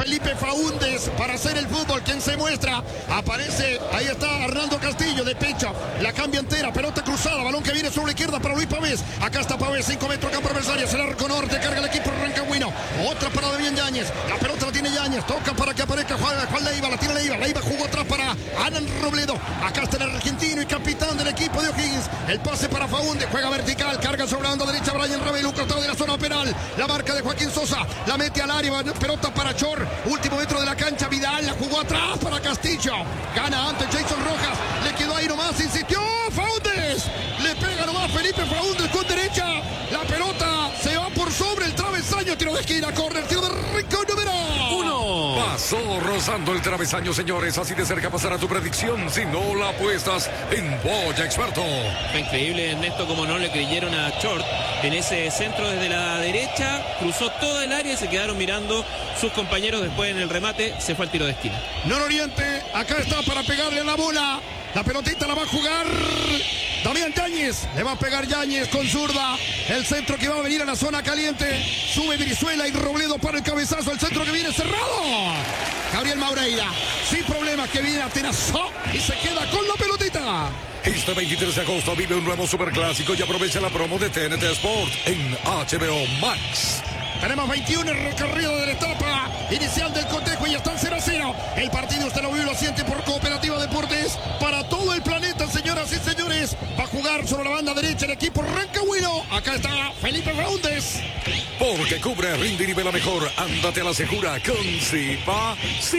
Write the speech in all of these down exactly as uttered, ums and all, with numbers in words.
Felipe Faúndez para hacer el fútbol. ¿Quién se muestra? Aparece, ahí está Arnaldo Castillo de pecho. La cambia entera, pelota cruzada, balón que viene sobre la izquierda para Luis Pavés. Acá está Pavés, cinco metros campo adversario. Se la arco norte, carga el equipo Rancagüino. Otra para Damián Yáñez. La pelota la tiene Yáñez. Toca para que aparezca Juan, Juan Leiva. La tiene Leiva. Leiva jugó atrás para Alan Robledo. Acá está el argentino y capitán del equipo de O'Higgins. El pase para Faúndez. Juega vertical. Carga sobre la banda derecha. Brian Ravelo, costado de la zona penal. La marca de Joaquín Sosa. La mete al área. Pelota para Chor. Último metro de la cancha. Vidal la jugó atrás para Castillo. Gana antes Jason Rojas. Le quedó ahí nomás. Insistió Faúndez. Le pega nomás Felipe Faúndez con derecha. La pelota se va por sobre el travesaño. Tiro de esquina. Corner. Tiro de rincón número uno. Pasó rozando el travesaño, señores. Así de cerca pasará tu predicción si no la apuestas en Boya Experto. Fue increíble, Ernesto, como no le creyeron a Short en ese centro desde la derecha. Cruzó todo el área y se quedaron mirando sus compañeros. Después en el remate se fue al tiro de esquina. Nororiente, acá está para pegarle a la bola. La pelotita la va a jugar Damián Yáñez. Le va a pegar Yáñez con zurda. El centro que va a venir a la zona caliente. Sube Brizuela y Robledo para el cabezazo. El centro que viene cerrado. Gabriel Maureira. Sin problemas que viene Atenazó y se queda con la pelotita. Este veintitrés de agosto vive un nuevo superclásico y aprovecha la promo de T N T Sport en H B O Max. Tenemos veintiuno en recorrido de la etapa inicial del cotejo y están cero a cero. El partido usted lo vive y lo siente por Cooperativa Deportes. Para todo el planeta, señoras y señores. Va a jugar sobre la banda derecha el equipo Rancagüino. Acá está Felipe Faúndez. Porque cubre, rinde y nivela mejor. Ándate a la segura con Zipa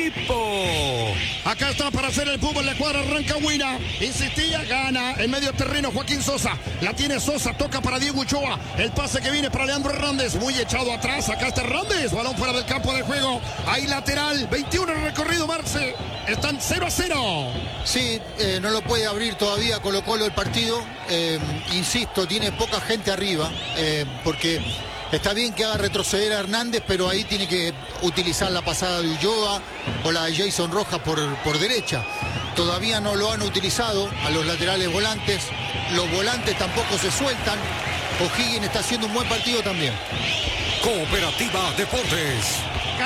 Zipo. Acá está para hacer el fútbol la cuadra Rancagüina. Insistía, gana en medio terreno Joaquín Sosa. La tiene Sosa, toca para Diego Ochoa. El pase que viene para Leandro Hernández. Muy echado atrás. Acá está Hernández, balón fuera del campo de juego. Ahí lateral, veintiuno en recorrido, Marce. Están cero a cero. Sí, eh, no lo puede abrir todavía Colo Colo el partido. Eh, insisto, tiene poca gente arriba. Eh, porque está bien que haga retroceder a Hernández, pero ahí tiene que utilizar la pasada de Ulloa o la de Jason Rojas por, por derecha. Todavía no lo han utilizado a los laterales volantes. Los volantes tampoco se sueltan. O'Higgins está haciendo un buen partido también. Cooperativa Deportes.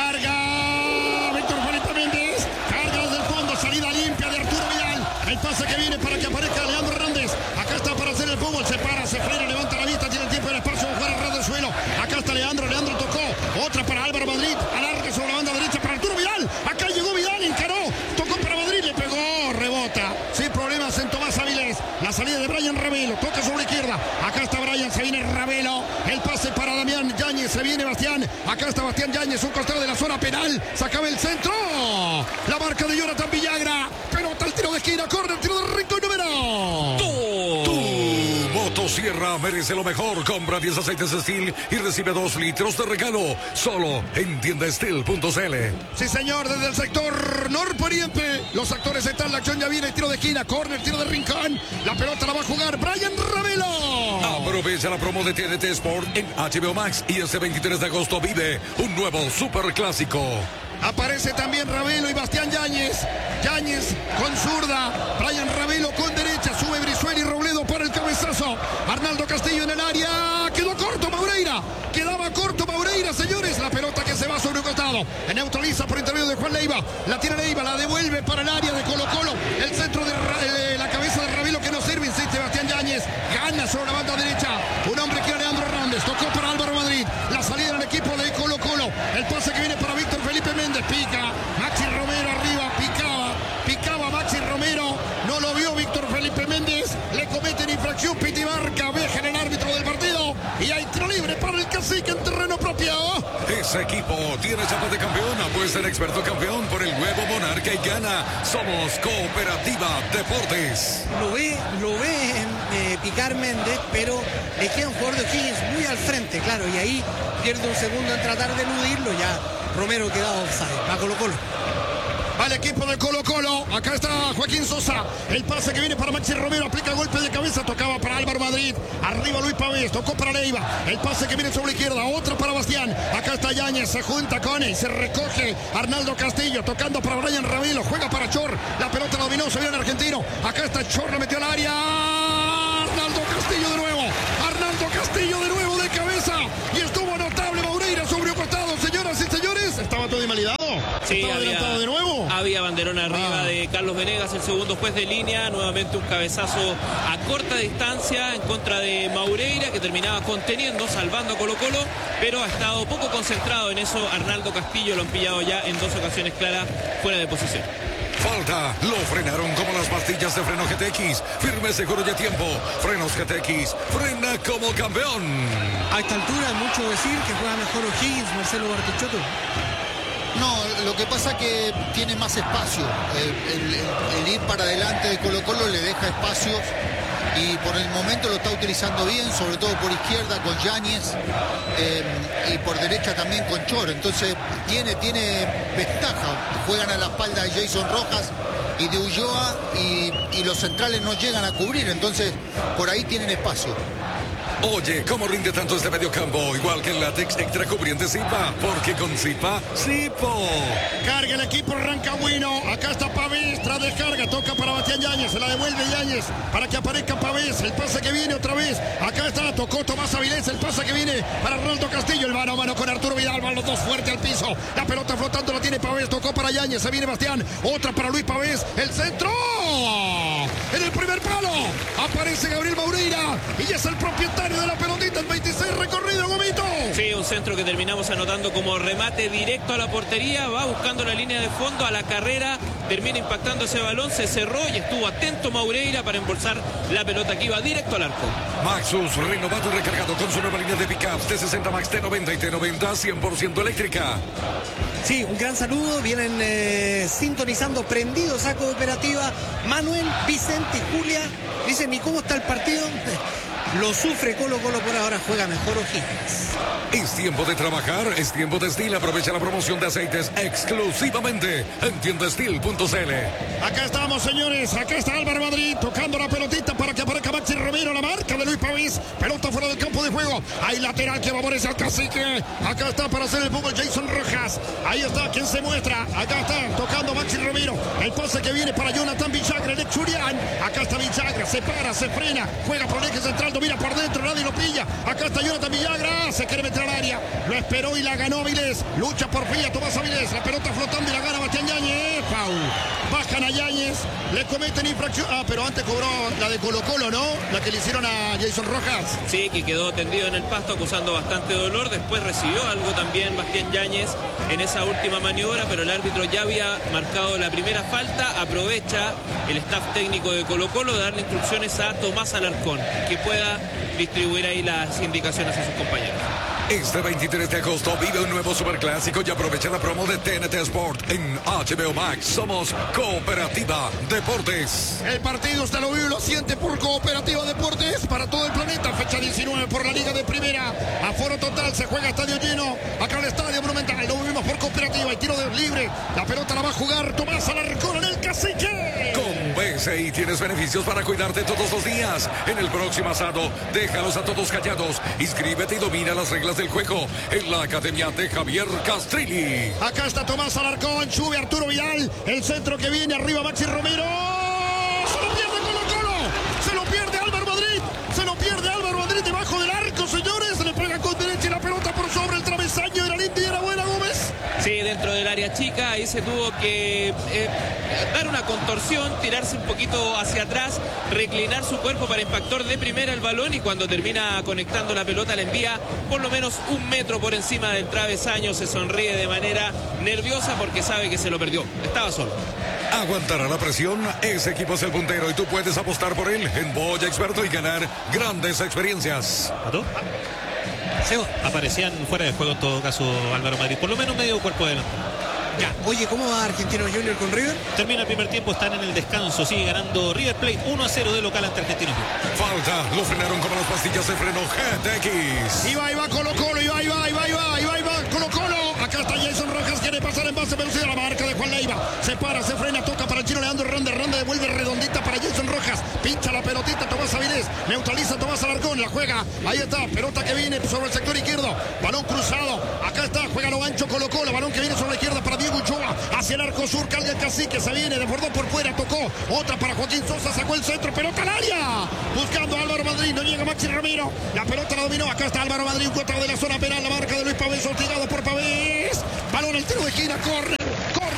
Carga Víctor Felipe Méndez. Carga desde el fondo. Salida limpia de Arturo Vidal. El pase que viene para que aparezca Leandro Hernández. Acá está para hacer el fútbol. Se para, se frena, levanta la vista. Tiene el tiempo y el espacio. Jugar a ras del suelo. Acá está Leandro. Leandro tocó. Otra para Álvaro Madrid. Alarga sobre la banda derecha para Arturo Vidal. Acá llegó Vidal. Encaró. Tocó para Madrid. Le pegó. Rebota. Sin problemas en Tomás Avilés. La salida de Brian Ravelo. Toca sobre la izquierda. Acá está Brian. Se viene Ravelo. El pase para Damián Yáñez. Se viene Bastián. Acá está Bastián Yáñez. Un costado de la zona penal. Sacaba el centro. La marca de Jonathan Villagra. Pelota al tiro de esquina. Corre el tiro de rincón número. Tu motosierra merece lo mejor. Compra diez aceites Steel y recibe dos litros de regalo. Solo en tienda steel punto c l. Sí, señor. Desde el sector norponiente. Los actores están. La acción ya viene. El tiro de esquina. Corre el tiro de rincón. La pelota la va a jugar Brian Ravelo. Aprovecha la promo de T N T Sport en H B O Max y este veintitrés de agosto vive un nuevo superclásico. Aparece también Ravelo y Bastián Yáñez. Yáñez con zurda. Brian Ravelo con derecha. Sube Brizuela y Robledo para el cabezazo. Arnaldo Castillo en el área. Quedó corto Maureira. Quedaba corto Maureira, señores. La pelota que se va sobre un costado. Neutraliza por intermedio de Juan Leiva. La tira Leiva. La devuelve para el área de Colo Colo. El centro de eh, la cabeza de Ravelo que no sirve. Insiste Bastián Yáñez. Gana sobre la banda derecha. Un hombre que era Leandro Hernández. Tocó para Álvaro Madrid. La salida del equipo de Colo Colo. El pase que viene para Víctor Felipe Méndez. Pica. Maxi Romero arriba. Picaba. Picaba Maxi Romero. No lo vio Víctor Felipe Méndez. Le cometen infracción. Pitibarca. Veja en el árbitro del partido. Y hay tiro libre para el Cacique en terreno propio. Ese equipo tiene chapa de campeón. Apuesta el experto campeón por el nuevo Monarca y gana. Somos Cooperativa Deportes. Lo ve, lo ve eh, picar Méndez, pero le queda un jugador de O'Higgins muy al frente, claro. Y ahí pierde un segundo en tratar de eludirlo. Ya Romero quedado offside. Va Colo Colo. Al equipo de Colo Colo. Acá está Joaquín Sosa. El pase que viene para Maxi Romero. Aplica golpe de cabeza. Tocaba para Álvaro Madrid. Arriba Luis Pavés. Tocó para Leiva. El pase que viene sobre la izquierda. Otra para Bastián. Acá está Yáñez. Se junta con él. Se recoge Arnaldo Castillo. Tocando para Brian Ravelo. Juega para Chor. La pelota la dominó. Se viene el argentino. Acá está Chor. La metió al área. Arnaldo Castillo de nuevo. Arnaldo Castillo de nuevo de cabeza. Y estuvo notable Maureira sobre un costado. Señoras y señores. Estaba todo invalidado. Sí, ¿Estaba había, adelantado de nuevo? Había banderón arriba Ah. de Carlos Venegas, el segundo juez de línea. Nuevamente un cabezazo a corta distancia en contra de Maureira, que terminaba conteniendo, salvando a Colo Colo, pero ha estado poco concentrado en eso. Arnaldo Castillo lo han pillado ya en dos ocasiones claras fuera de posición. Falta, lo frenaron como las pastillas de freno G T X. Firme, seguro y a tiempo. Frenos G T X, frena como campeón. A esta altura, mucho decir que juega mejor O'Higgins, Marcelo Bartichotto. No, lo que pasa que tiene más espacio. Eh, el, el- el ir para adelante de Colo Colo le deja espacios y por el momento lo está utilizando bien, sobre todo por izquierda con Yáñez eh, y por derecha también con Chor. Entonces tiene, tiene ventaja. Juegan a la espalda de Jason Rojas y de Ulloa y, y los centrales no llegan a cubrir. Entonces por ahí tienen espacio. Oye, ¿cómo rinde tanto este mediocampo? Igual que el látex extra cubriente Zipa, porque con Zipa, Zipo. Carga el equipo Rancagüino. Acá está Pavés, tras descarga, toca para Bastián Yáñez, se la devuelve Yáñez para que aparezca Pavés. El pase que viene otra vez. Acá está, tocó Tomás Avilés, el pase que viene para Arnaldo Castillo. El mano a mano con Arturo Vidal, van los dos fuerte al piso. La pelota flotando la tiene Pavés, tocó para Yáñez, se viene Bastián. Otra para Luis Pavés, el centro. En el primer palo aparece Gabriel Maureira y es el propietario de la pelotita, el veintiséis recorrido, Gomito. Sí, un centro que terminamos anotando como remate directo a la portería, va buscando la línea de fondo, a la carrera, termina impactando ese balón, se cerró y estuvo atento Maureira para embolsar la pelota que iba directo al arco. Maxus, renovado y recargado con su nueva línea de pickups T sesenta Max, T noventa y T noventa, cien por ciento eléctrica. Sí, un gran saludo. Vienen eh, sintonizando, prendidos a Cooperativa. Manuel, Vicente y Julia. Dicen, ¿y cómo está el partido? Lo sufre Colo Colo por ahora, juega mejor O'Higgins. Es tiempo de trabajar, es tiempo de Steel. Aprovecha la promoción de aceites exclusivamente en tienda steel punto c l. Acá estamos, señores. Acá está Álvaro Madrid tocando la pelotita para que aparezca Maxi Romero, la marca de Luis Pavés. Pelota fuera del campo de juego. Hay lateral que favorece al Cacique. Acá está para hacer el fútbol Jason Rojas. Ahí está quien se muestra. Acá está tocando Maxi Romero. El pase que viene para Jonathan Villagra, el ex Julián. Acá está Villagra, se para, se frena. Juega por el eje central, domina por dentro, nadie lo pilla. Acá está Jonathan Villagra, se quiere meter al área. Lo esperó y la ganó Avilés. Lucha por fin a Tomás Avilés. La pelota flotando y la gana Bastián Yáñez. Pau. Bajan a Yáñez, le cometen infracción. Ah, pero antes cobró la de Colo Colo, ¿no? La que le hicieron a Jason Rojas. Sí, que quedó tendido en el pasto acusando bastante dolor. Después recibió algo también Bastián Yáñez en esa última maniobra, pero el árbitro ya había marcado la primera falta. Aprovecha el staff técnico de Colo Colo de darle instrucciones a Tomás Alarcón, que pueda distribuir ahí las indicaciones a sus compañeros. Este veintitrés de agosto vive un nuevo superclásico y aprovecha la promo de T N T Sport en H B O Max. Somos Cooperativa Deportes. El partido usted lo vive y lo siente por Cooperativa Deportes para todo el planeta. Fecha diecinueve por la Liga de Primera. Aforo total, se juega estadio lleno. Acá en el Estadio Monumental. Lo vivimos por Cooperativa. Y tiro de libre. La pelota la va a jugar Tomás Alarcón en el Cacique. Con B C I tienes beneficios para cuidarte todos los días. En el próximo asado, déjalos a todos callados. Inscríbete y domina las reglas del juego en la Academia de Javier Castrilli. Acá está Tomás Alarcón, sube Arturo Vidal, el centro que viene, arriba Maxi Romero. Se lo pierde Colo Colo, se lo pierde Álvaro Madrid, se lo pierde Álvaro Madrid debajo del arco, señores. Le pega con derecha y la pelota por sobre el travesaño de la Lindy y era buena, Gómez. Sí, dentro del área chica, ahí se tuvo que eh, dar una contorsión, tirarse un poquito hacia atrás, reclinar su cuerpo para impactar de primera el balón y cuando termina conectando la pelota la envía por lo menos un metro por encima del travesaño. Se sonríe de manera nerviosa porque sabe que se lo perdió. Estaba solo. Aguantará la presión, ese equipo es el puntero y tú puedes apostar por él en Boya Experto y ganar grandes experiencias. ¿Mató? Aparecían fuera de juego en todo caso Álvaro Madrid, por lo menos medio cuerpo adelante. Ya, oye, ¿cómo va Argentino Junior con River? Termina el primer tiempo, están en el descanso, sigue ganando River Plate uno a cero de local ante Argentinos Junior. Falta, lo frenaron como las pastillas de freno G T X. Y va, y va Colo Colo, y va, y va, y va, y va, y va, y va Colo Colo. Acá está Jason Rojas, quiere pasar en base velocidad a la marca de Juan Leiva. Se para, se frena, toca para el chino Leandro Ronda, Ronda devuelve redondita para Jason Rojas. Pincha la pelotita Tomás Avilés, neutraliza a Tomás Alarcón, la juega. Ahí está, pelota que viene sobre el sector izquierdo. Balón cruzado, acá está, juega lo ancho Colo Colo. Balón que viene sobre la izquierda para Diego Uchoa. Hacia el arco sur, carga el Cacique, se viene, desbordó por fuera, tocó. Otra para Joaquín Sosa, sacó el centro, pelota al área. Buscando a Álvaro Madrid, no llega Maxi Ramiro. La pelota la dominó, acá está Álvaro Madrid, un cuarto de la zona penal, la marca de Luis Pavés, hostigado por Pavés. Balón al tiro de esquina, corre,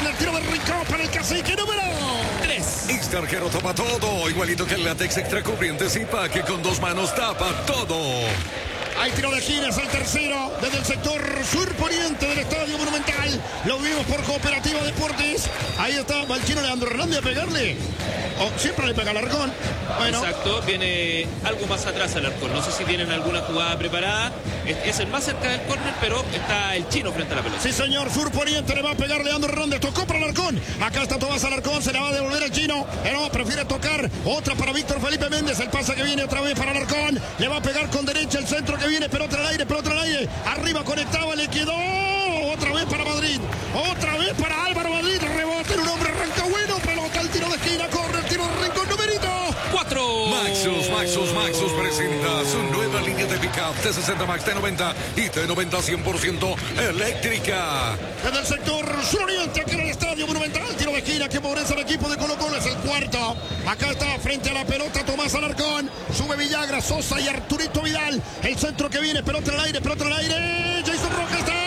corner, tiro de rincón para el cacique número tres. Este arquero toma todo, igualito que el látex extracubriente Zipa, que con dos manos tapa todo. Hay tiro de esquina, es el tercero desde el sector surponiente del Estadio Monumental. Lo vimos por Cooperativa Deportes. Ahí está Valchino Leandro Hernández a pegarle. Oh, siempre le pega al Arcón. Bueno. Exacto, viene algo más atrás al Arcón. No sé si tienen alguna jugada preparada. Es, es el más cerca del córner, pero está el chino frente a la pelota. Sí, señor, surponiente le va a pegar Leandro Hernández. Tocó para el Arcón. Acá está Tomás Alarcón, se la va a devolver el chino. Pero no, prefiere tocar. Otra para Víctor Felipe Méndez. El pase que viene otra vez para el Arcón. Le va a pegar con derecha el centro que viene, pelota al aire, pelota al aire. Arriba conectaba, le quedó. Otra vez para Madrid. Otra vez para Álvaro Madrid. Rebote en un hombre, arranca bueno. Pelota al tiro de esquina, corre el tiro de rincón, numerito cuatro. Maxus, Maxus, Maxus presenta su nueva línea de pick-up T sesenta Max T noventa y T noventa cien por ciento eléctrica. Desde el sector suroriente, aquí en el Estadio Monumental, tiro de esquina que favorece al equipo de Colo-Colo, es el cuarto. Acá está frente a la pelota Tomás Alarcón, sube Villagra, Sosa y Arturito Vidal. El centro que viene, pelota al aire, pelota al aire. Jason Rojas está.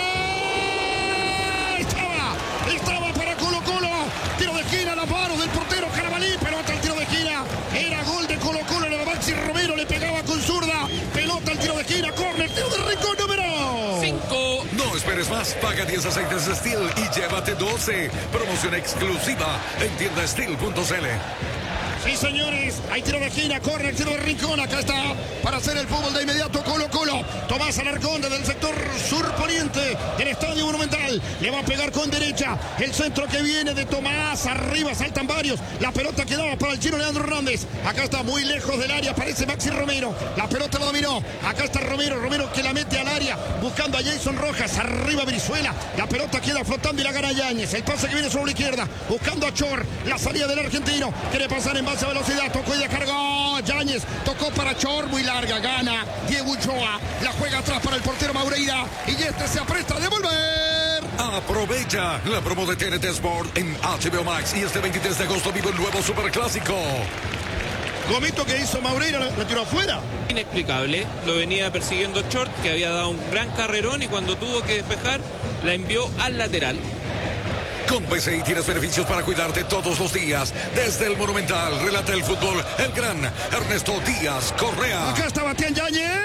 Estaba, estaba para Colo-Colo. Tiro de esquina, la mano del portero Carabalí, pelota al tiro de esquina. Era gol de Colo-Colo, era Maxi Romero, le pegaba con zurda. Pelota al tiro de esquina, corner, tiro de rincón número cinco. No esperes más, paga diez aceites Steel y llévate doce. Promoción exclusiva en tienda steel punto c l. Sí, señores, hay tiro de esquina, corre el tiro de rincón, acá está para hacer el fútbol de inmediato Colo-Colo. Tomás Alarcón desde el sector surponiente del Estadio Monumental, le va a pegar con derecha, el centro que viene de Tomás, arriba saltan varios, la pelota quedaba para el chino Leandro Hernández, acá está muy lejos del área, aparece Maxi Romero, la pelota la dominó, acá está Romero, Romero que la mete al área, buscando a Jason Rojas, arriba Brizuela, la pelota queda flotando y la gana Yáñez, el pase que viene sobre la izquierda, buscando a Chor, la salida del argentino, quiere pasar en base a velocidad, tocó y descargó Yáñez, tocó para Chor, muy larga, gana Diego Ochoa, la juega atrás para el portero Maureira y este se apresta a devolver. Aprovecha la promo de T N T Sport en H B O Max y este veintitrés de agosto vive el nuevo Superclásico. Gomito que hizo Maureira, la tiró afuera. Inexplicable, lo venía persiguiendo Short, que había dado un gran carrerón y cuando tuvo que despejar, la envió al lateral. Con P C I tienes beneficios para cuidarte todos los días. Desde el Monumental, relata el fútbol, el gran Ernesto Díaz Correa. Acá está Bastián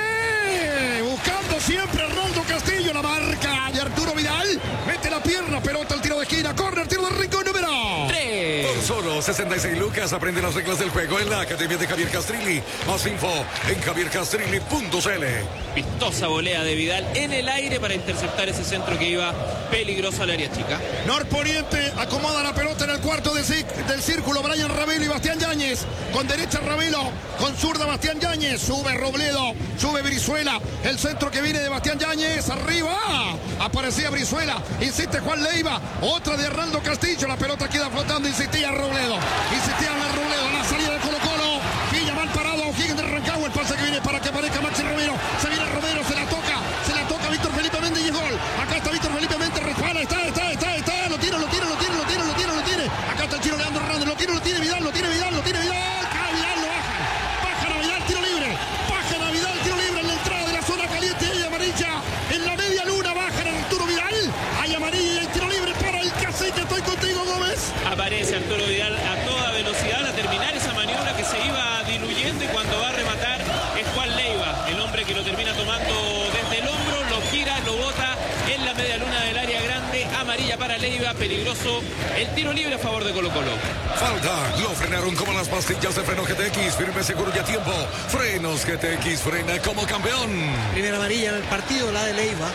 Yáñez, buscando siempre a Roldo Castillo, la marca de Arturo Vidal. Mete la pierna, pelota al tiro de esquina, corner, tiro de rincón número tres. Por solo sesenta y seis lucas, aprende las reglas del juego en la Academia de Javier Castrilli. Más info en javier castrilli punto c l. Vistosa volea de Vidal en el aire para interceptar ese centro que iba peligroso al área chica. Norponiente acomoda la pelota en el cuarto de del círculo. Brian Ravelo y Bastián Yáñez. Con derecha Ravelo, con zurda Bastián Yáñez. Sube Robledo, sube Brizuela. El centro que viene de Bastián Yáñez. Arriba. Aparecía Brizuela. Insiste Juan Leiva. Otra de Arnaldo Castillo. La pelota queda flotando. Insistía Robledo. Insistía a Robledo. La salida de Colo Colo. Villa mal parado. O'Higgins de Rancagua. El pase que viene para que aparezca Maxi Romero. Se viene Romero. Se la toca. Se la toca Víctor Felipe Méndez y es gol. Acá está Víctor Felipe Méndez. Resbala. Está, está, está, está. Lo tira, lo tira, lo tira, lo tira, lo tira, lo tira. Acá está el chino Leandro Hernández. Lo tira, lo tiene Vidal. Lo tiene Vidal. Lo tiene Vidal. Cae Vidal. Lo bajan. Bajan a Vidal. Tiro libre. Bajan a Vidal. Tiro libre en la entrada de la zona caliente. Hay amarilla. En la media luna bajan a Arturo Vidal. Hay amarilla y hay tiro libre para el cacique. Estoy contigo, Gómez. Aparece Arturo Vidal a toda velocidad a terminar esa maniobra que se iba diluyendo y cuando va a rematar es Juan Leiva, el hombre que lo termina tomando desde el hombro, lo gira, lo bota en la media luna del área grande, amarilla para Leiva, peligroso el tiro libre a favor de Colo Colo. Falta, lo frenaron como las pastillas de freno G T X, firme, seguro y a tiempo. Frenos G T X, frena como campeón. Primera amarilla en el partido, la de Leiva.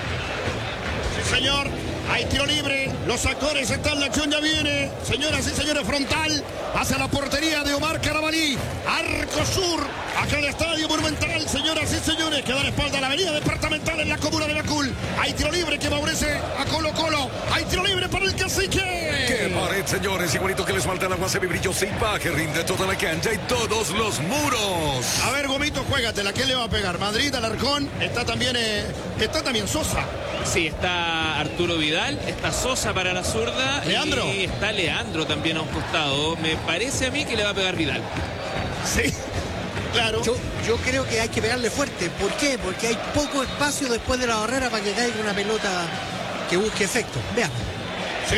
Sí, señor. Hay tiro libre, los actores están, la acción ya viene. Señoras y señores, frontal hacia la portería de Omar Carabalí. Arco sur, acá en el Estadio Monumental. Señoras y señores, que da la espalda a la avenida departamental en la comuna de Macul. Hay tiro libre que favorece a Colo Colo. Hay tiro libre para el cacique. ¡Qué pared, señores! Igualito que les falta el agua semibrillo Zipa, que rinde toda la cancha y todos los muros. A ver, Gomito, juégatela. ¿Quién le va a pegar? Madrid, Alarcón. Está también, eh, está también Sosa. Sí, está Arturo Vidal, está Sosa para la zurda. ¿Leandro? Y está Leandro también a un costado. Me parece a mí que le va a pegar Vidal. Sí, claro. Yo, yo creo que hay que pegarle fuerte. ¿Por qué? Porque hay poco espacio después de la barrera para que caiga una pelota que busque efecto. Veamos. Sí, ahí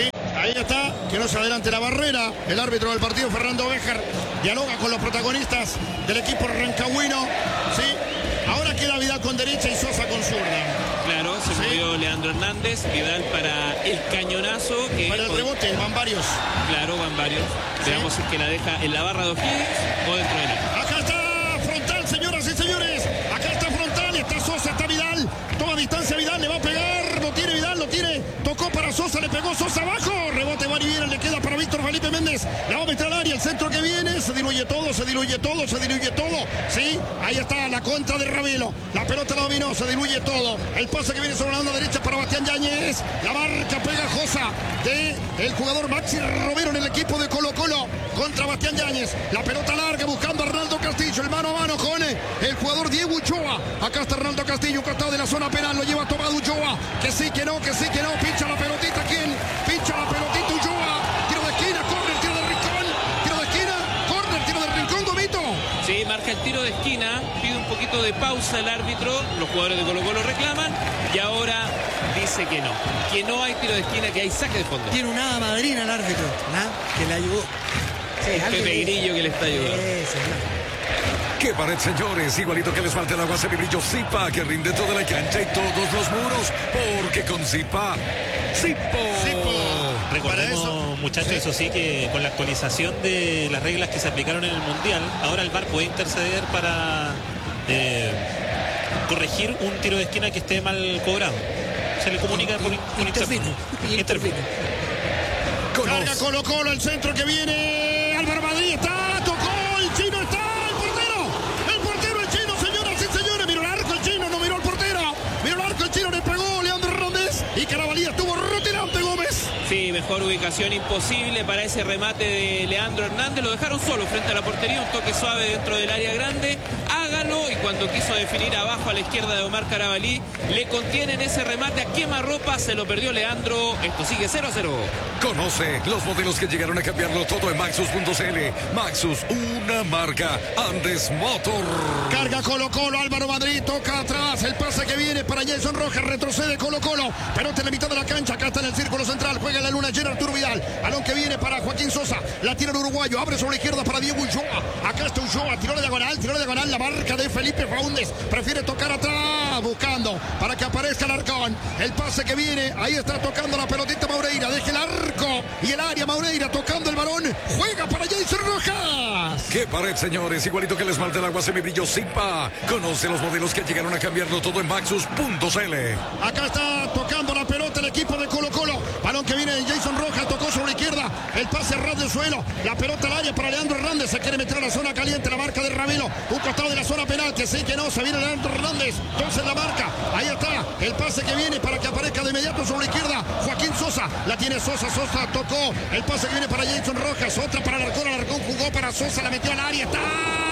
Ahí está, que no se adelante la barrera. El árbitro del partido, Fernando Béjar, dialoga con los protagonistas del equipo rancagüino. ¿Sí? Ahora queda Vidal con derecha y Sosa con zurda. Claro, se ¿Sí? movió Leandro Hernández, Vidal para el cañonazo. Que Para el con- rebote, van varios. Claro, van varios. ¿Sí? Veamos si es que la deja en la barra de O'Higgins o dentro de la. Acá está Frontal, señoras y señores. Acá está Frontal, está Sosa, está Vidal. Toma distancia Vidal, le va a pegar. Lo tiene Vidal, lo tiene. Tocó para Sosa, le pegó Sosa abajo. Rebote va y viene, le queda para Víctor Felipe Méndez. La va a meter al área, el centro que viene. Se diluye todo, se diluye todo, se diluye todo. Sí, ahí está la contra de Ravelo. La pelota la dominó, se diluye todo. El pase que viene sobre la banda derecha para Bastián Yáñez. La marca pegajosa de el jugador Maxi Romero en el equipo de Colo Colo contra Bastián Yáñez. La pelota larga buscando a Arnaldo Castillo. El mano a mano con el jugador Diego Uchoa. Acá está Arnaldo Castillo, un costado de la zona penal. Lo lleva tomado Uchoa. Que sí, que no, que sí, que no. Pincha la pelotita. ¿Quién? Pincha la pelotita Uchoa. Tiro de esquina, corre, tiro de rincón. Tiro de esquina, corre, tiro de rincón, Gomito. Sí, marca el tiro de esquina, pide un poquito de pausa el árbitro, los jugadores de Colo Colo reclaman y ahora dice que no, que no hay tiro de esquina, que hay saque de fondo. Tiene una hada madrina el árbitro, ¿no? Que le ayudó. Sí, Un alguien Pepe le- Grillo que le está ayudando. Ese, ¿no? ¡Qué pared, señores! Igualito que les falta el agua semibrillo Zipa, que rinde toda la cancha y todos los muros, porque con Zipa, Zipo. Para Recordemos, eso- muchachos, sí. eso sí, que con la actualización de las reglas que se aplicaron en el Mundial, ahora el V A R puede interceder para eh, corregir un tiro de esquina que esté mal cobrado. Se le comunica por, por Intervino. interno. Intervino. Carga Colo Colo, el centro que viene. Álvaro Madrid está, tocó, el chino está, el portero. El portero, el chino, señoras y señores. Miró el arco, el chino, no miró el portero. Miró el arco, el chino, le pegó Leandro Hernández. Y Carabalí estuvo rutilante, Gómez. Sí, mejor ubicación imposible para ese remate de Leandro Hernández. Lo dejaron solo frente a la portería, un toque suave dentro del área grande. Hágalo, y cuando quiso definir abajo a la izquierda de Omar Carabalí, le contienen ese remate a quemarropa, se lo perdió Leandro. Esto sigue cero a cero. Conoce los modelos que llegaron a cambiarlo todo en Maxus punto c l. Maxus, una marca Andes Motor. Carga Colo Colo, Álvaro Madrid toca atrás. El pase que viene para Jason Rojas, retrocede Colo Colo. Pelota en la mitad de la cancha, acá está en el círculo central. Juega en la luna llena Arturo Vidal. Balón que viene para Joaquín Sosa. La tira el uruguayo, abre sobre la izquierda para Diego Ulloa. Acá está Ulloa, tiró la diagonal, tiró la diagonal. La marca de Felipe Faúndez. Prefiere tocar atrás, buscando para que aparezca el arcón. El pase que viene, ahí está tocando la pelotita Maureira. Deja el arco y el área Maureira tocando el balón. Juega para Jason Rojas. ¡Qué pared, señores! Igualito que les falta el agua semibrillo Zipa. Conoce los modelos que llegaron a cambiarlo todo en Maxus punto c l. Acá está tocando la pelota el equipo de Colo Colo. Balón que viene de Jason Rojas, tocó sobre la izquierda. El pase a ras del suelo. La pelota al área para Leandro Hernández. Se quiere meter a la zona caliente. La marca de Ravelo. Un costado de la zona penal. Que sí, que no. Se viene Leandro Hernández. Entonces la marca. Ahí está. El pase que viene para que aparezca de inmediato sobre la izquierda. Joaquín Sosa. La tiene Sosa. Sosa tocó. El pase que viene para Jason Rojas. Otra para Alarcón. Alarcón jugó para Sosa. La metió al área. Está.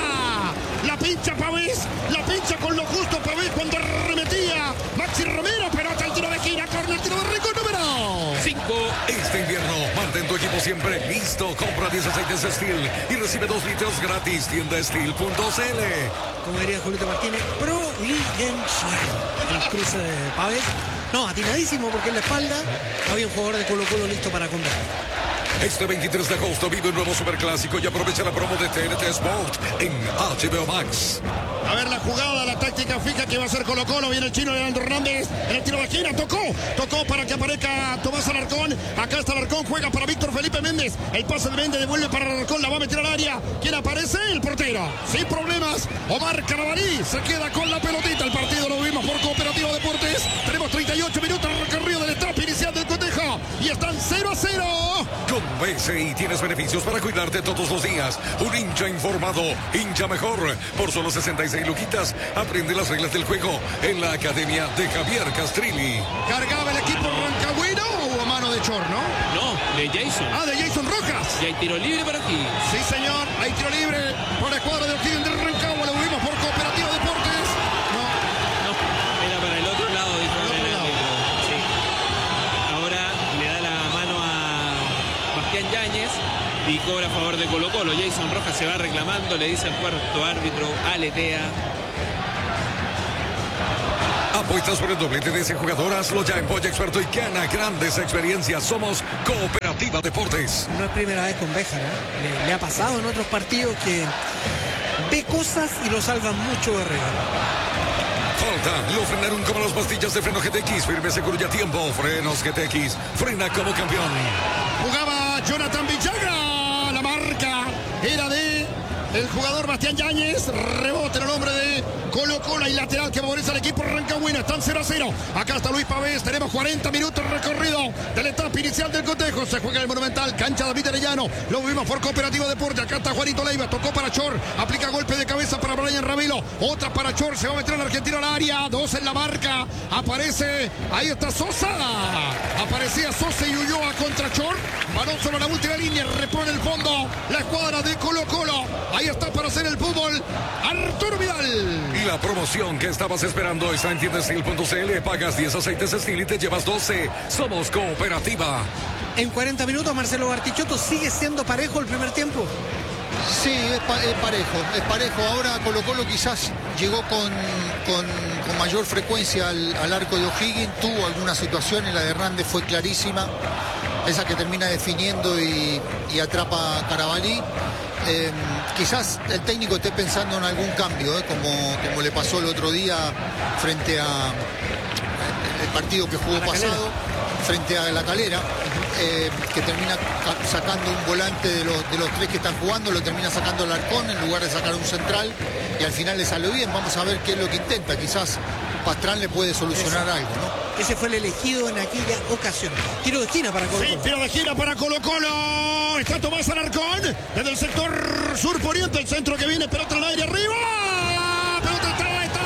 La pincha Pavés. La pincha con lo justo Pavés cuando arremetía. Maxi Romero. Pelota al tiro de esquina. Corner, tiro de rico número cinco. Este invierno, mantén tu equipo siempre listo. Compra diez aceites Steel y recibe dos litros gratis. Tienda Steel punto c l. Como diría Julito Martínez, Providencial. El cruce de Pavés. No, atinadísimo porque en la espalda había un jugador de Colo Colo listo para convertir. Este veintitrés de agosto vive un nuevo superclásico y aprovecha la promo de T N T Sport en H B O Max. A ver la jugada, la táctica fija que va a hacer Colo Colo. Viene el chino Leandro Hernández. En el tiro de esquina tocó. Tocó para que aparezca Tomás Alarcón. Acá está Alarcón. Juega para Víctor Felipe Méndez. El pase de Méndez devuelve para Alarcón. La va a meter al área. ¿Quién aparece? El portero. Sin problemas. Omar Carabalí se queda con la pelotita. El partido lo vimos por Cooperativa Deportes. Tenemos treinta y ocho minutos de recorrido del etapa inicial del cotejo. Y están cero a cero. Con B C I tienes beneficios para cuidarte todos los días. Un hincha informado, hincha mejor. Por solo sesenta y seis luquitas, aprende las reglas del juego en la Academia de Javier Castrilli. Cargaba el equipo rancagüino o a mano de Chor, ¿no? No, de Jason. Ah, de Jason Rojas. Y hay tiro libre para aquí. Sí, señor. Hay tiro libre por la escuadra de O'Higgins de Rancagua. Lo vimos por Cooperativa Deportes. No. No, era para el otro lado, dijo Para el el otro árbitro. Sí. Ahora le da la mano a Bastián Yáñez y cobra a favor de Colo Colo. Jason Rojas se va reclamando, le dice al cuarto árbitro, aletea. ¿Apuestas por el doblete de ese jugador? Hazlo ya en Polla Experto y gana grandes experiencias. Somos Cooperativa Deportes. No es primera vez con Béjar, ¿eh? le, le ha pasado en otros partidos que ve cosas y lo salvan mucho de arriba. Falta, lo frenaron como las pastillas de freno G T X. Firme, seguro y a tiempo. Frenos G T X. Frena como campeón. Jugaba Jonathan Villagra. La marca era de el jugador Bastián Yáñez. Rebote en el nombre de Colo Colo y lateral que favorece al equipo Rancagüino. Están cero a cero. Acá está Luis Pavés. Tenemos cuarenta minutos recorrido de la etapa inicial del cotejo. Se juega el Monumental. Cancha David Arellano. Lo vimos por Cooperativa Deporte. Acá está Juanito Leiva. Tocó para Chor. Aplica golpe de cabeza para Brian Ravelo. Otra para Chor. Se va a meter el argentino al área. Dos en la marca. Aparece. Ahí está Sosa. Aparecía Sosa y Ulloa contra Chor. Balón sobre la última línea. Repone el fondo. La escuadra de Colo Colo. Ahí está para hacer el fútbol Arturo Vidal. Y la promoción que estabas esperando está en tiendastil punto c l. Pagas diez aceites Steel y te llevas doce. Somos Cooperativa. En cuarenta minutos Marcelo Bartichotto sigue siendo parejo el primer tiempo. Sí, es, pa es parejo, es parejo. Ahora Colo Colo quizás llegó con, con, con mayor frecuencia al, al arco de O'Higgins. Tuvo algunas situaciones, la de Hernández fue clarísima. Esa que termina definiendo y, y atrapa a Carabalí. Eh, quizás el técnico esté pensando en algún cambio, ¿eh? como, como le pasó el otro día frente a el partido que jugó pasado, frente a La Calera, eh, que termina sacando un volante de los, de los tres que están jugando, lo termina sacando el Arcón en lugar de sacar un central y al final le salió bien. Vamos a ver qué es lo que intenta. Quizás Pastrán le puede solucionar Ese. algo, ¿no? Ese fue el elegido en aquella ocasión. Tiro de esquina para Colo Colo. Sí, tiro de esquina para Colo Colo. Está Tomás Alarcón desde el sector sur poniente. El centro que viene, pelota al aire arriba. Pelota está, está.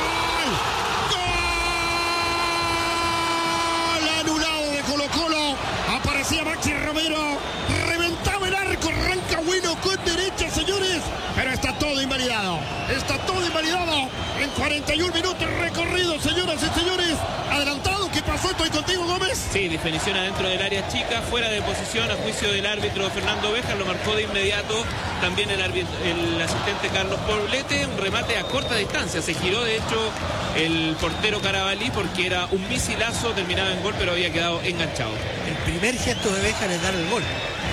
Gol. Gol anulado de Colo Colo. Aparecía Maxi Romero. Reventaba el arco. Rancagüino con derecha, señores. Pero está todo invalidado. Está todo invalidado. En cuarenta y un minutos recorridos, señoras y señores. Adelantado, ¿qué pasó? Estoy contigo, Gómez. Sí, definición adentro del área chica, fuera de posición a juicio del árbitro Fernando Béjar, lo marcó de inmediato también el, árbitro, el asistente Carlos Poblete, un remate a corta distancia, se giró de hecho el portero Carabalí porque era un misilazo, terminaba en gol pero había quedado enganchado. El primer gesto de Béjar es dar el gol.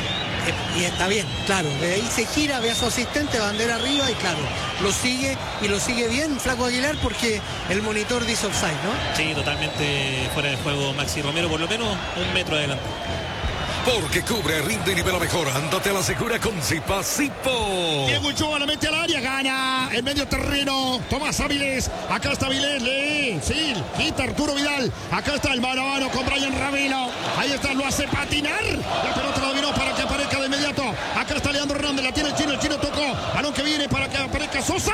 Y está bien, claro, de ahí se gira, ve a su asistente, bandera arriba y claro, lo sigue y lo sigue bien Flaco Aguilar porque el monitor dice offside, ¿no? Sí, totalmente fuera de juego Maxi Romero, por lo menos un metro adelante. Porque cubre, rinde y nivela mejor. Ándate a la segura con Zipa Zipo. Diego Ulloa la mete al área, gana el medio terreno. Tomás Áviles, acá está Avilés, lee, sí, quita Arturo Vidal. Acá está el mano a mano con Brian Ravelo. Ahí está, lo hace patinar. La pelota la dominó para que aparezca de inmediato. Acá está Leandro Hernández, la tiene el chino, el chino tocó. Balón que viene para que aparezca Sosa.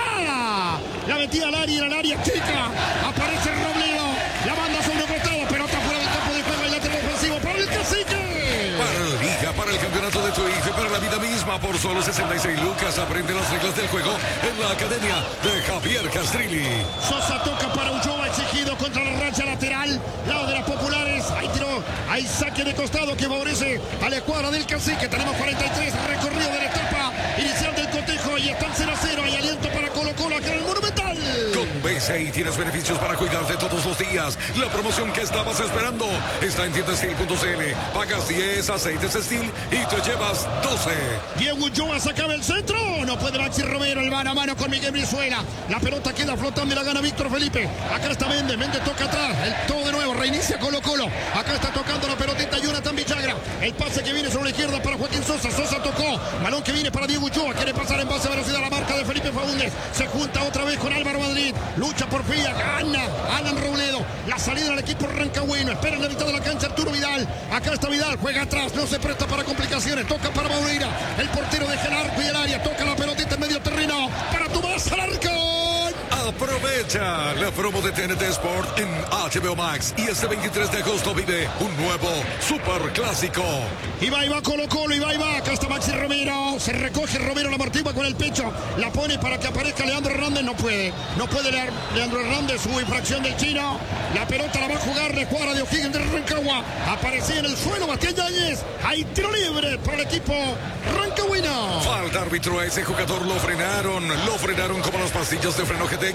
La metida al área, en el área chica. Aparece Robledo. La banda sobre el costado, pelota fuera del campo de juego, el lateral ofensivo para el Cacique. Para la liga, para el campeonato de tu hijo, para la vida misma, por solo sesenta y seis lucas. Aprende las reglas del juego en la academia de Javier Castrilli. Sosa toca para Ulloa, exigido contra la racha lateral, lado de las populares. Ahí tiró, hay saque de costado que favorece a la escuadra del Cacique. Tenemos cuarenta y tres recorrido de la etapa inicial del cotejo y están cero a cero. Hay aliento para Colo Colo acá en el Monumental. Con B C I tienes beneficios para cuidarte todos los días. La promoción que estabas esperando está en tiendastil punto c l. Pagas diez aceites Steel y te llevas doce. Diego Ulloa sacaba el centro. No puede Maxi Romero, el mano a mano con Miguel Brizuela. La pelota queda flotando y la gana Víctor Felipe. Acá está Méndez, Méndez toca atrás. El todo de nuevo, reinicia Colo Colo. Acá está tocando la pelotita Jonathan Villagra. El pase que viene sobre la izquierda para Joaquín Sosa. Sosa tocó. Balón que viene para Diego Ulloa. Quiere pasar en base a velocidad la marca de Felipe Faúndez. Se junta otra vez con Álvaro Madrid. Lucha por Fía. Gana Alan Robledo. La salida del equipo Rancagüino. Espera en la mitad de la cancha Arturo Vidal. Acá está Vidal. Juega atrás. No se presta para complicaciones. Toca para Maureira. El portero deja el arco y el área. Toca la pelotita en medio terreno. Para Tomás Alarcón. Aprovecha la promo de T N T Sport en H B O Max. Y este veintitrés de agosto vive un nuevo Super Clásico. Y va, y va Colo Colo, y va, y va. Acá está Maxi Romero. Se recoge Romero, la amortigua con el pecho. La pone para que aparezca Leandro Hernández. No puede. No puede Leandro Hernández. Hubo infracción del chino. La pelota la va a jugar la escuadra de O'Higgins de Rancagua. Aparecía en el suelo Bastián Yáñez. Hay tiro libre para el equipo rancagüino. Falta árbitro a ese jugador. Lo frenaron. Lo frenaron como las pastillas de freno G T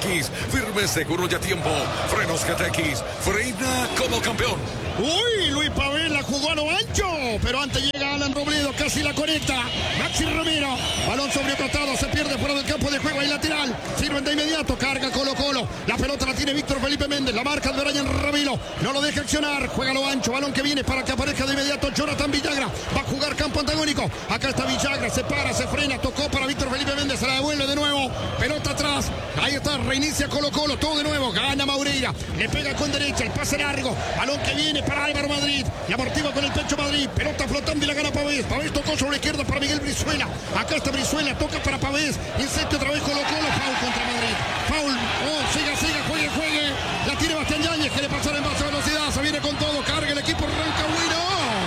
X. Firme, seguro y a tiempo. Frenos G T X. Frena como campeón. Uy, Luis Pavel la jugó a lo ancho, pero antes llega Alan Robledo, casi la conecta. Maxi Romero, balón sobretratado, se pierde fuera del campo de juego, ahí lateral. Sirven de inmediato, carga Colo Colo. La pelota la tiene Víctor Felipe Méndez, la marca de Brian Ramiro, no lo deja accionar, juega a lo ancho, balón que viene para que aparezca de inmediato Jonathan Villagra. Va a jugar campo antagónico, acá está Villagra, se para, se frena, tocó para Víctor Felipe Méndez, se la devuelve de nuevo, pelota atrás, ahí está, reinicia Colo Colo, todo de nuevo, gana Maureira, le pega con derecha, el pase largo, balón que viene para Álvaro Madrid, y amortigua con el pecho Madrid, pelota flotando y la gana Pavés. Pavés tocó sobre la izquierda para Miguel Brizuela, acá está Brizuela, toca para Pavés, insiste otra vez Colo Colo, foul contra Madrid, foul, oh, siga, siga, juegue, juegue, la tiene Bastián Yáñez, quiere pasar en base a velocidad, se viene con todo, carga el equipo Rancagüino,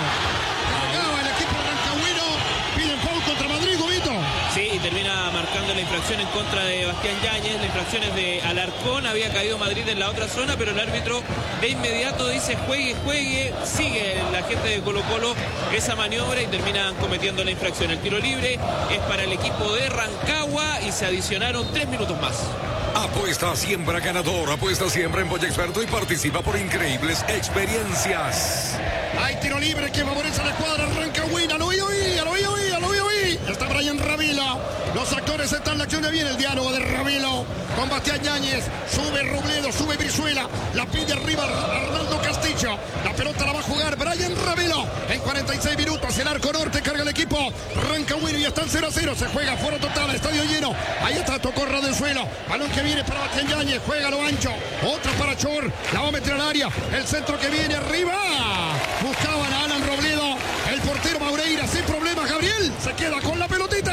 cargaba el equipo Rancagüino, piden foul contra Madrid, Gobito. Sí, y termina marcando la infracción en contra de Bastián Yáñez. La infracción es de Alarcón. Había caído Madrid en la otra zona, pero el árbitro de inmediato dice juegue, juegue. Sigue la gente de Colo Colo esa maniobra y terminan cometiendo la infracción. El tiro libre es para el equipo de Rancagua y se adicionaron tres minutos más. Apuesta siempre ganador, apuesta siempre en Boya Experto y participa por increíbles experiencias. Hay tiro libre que favorece a la escuadra Rancagüina. Lo vi, oí, lo vi, oí, lo vi, oí. Está Brian Ravilo. Los actores están en la acción de bien. El diálogo de Ravilo con Bastián Yáñez. Sube Robledo, sube Brizuela. La pide arriba Arnaldo Castillo. La pelota la va a jugar Brian Ravilo. En cuarenta y seis minutos el arco norte carga el equipo Rancagüino y están cero a cero. Se juega foro total, estadio lleno. Ahí está, tocó ras del suelo. Balón que viene para Bastián Yáñez. Juega a lo ancho. Otra para Chor. La va a meter al área. El centro que viene arriba. Buscaban a Alan Robledo. El portero Maureira sin problemas. Gabriel se queda con la pelotita.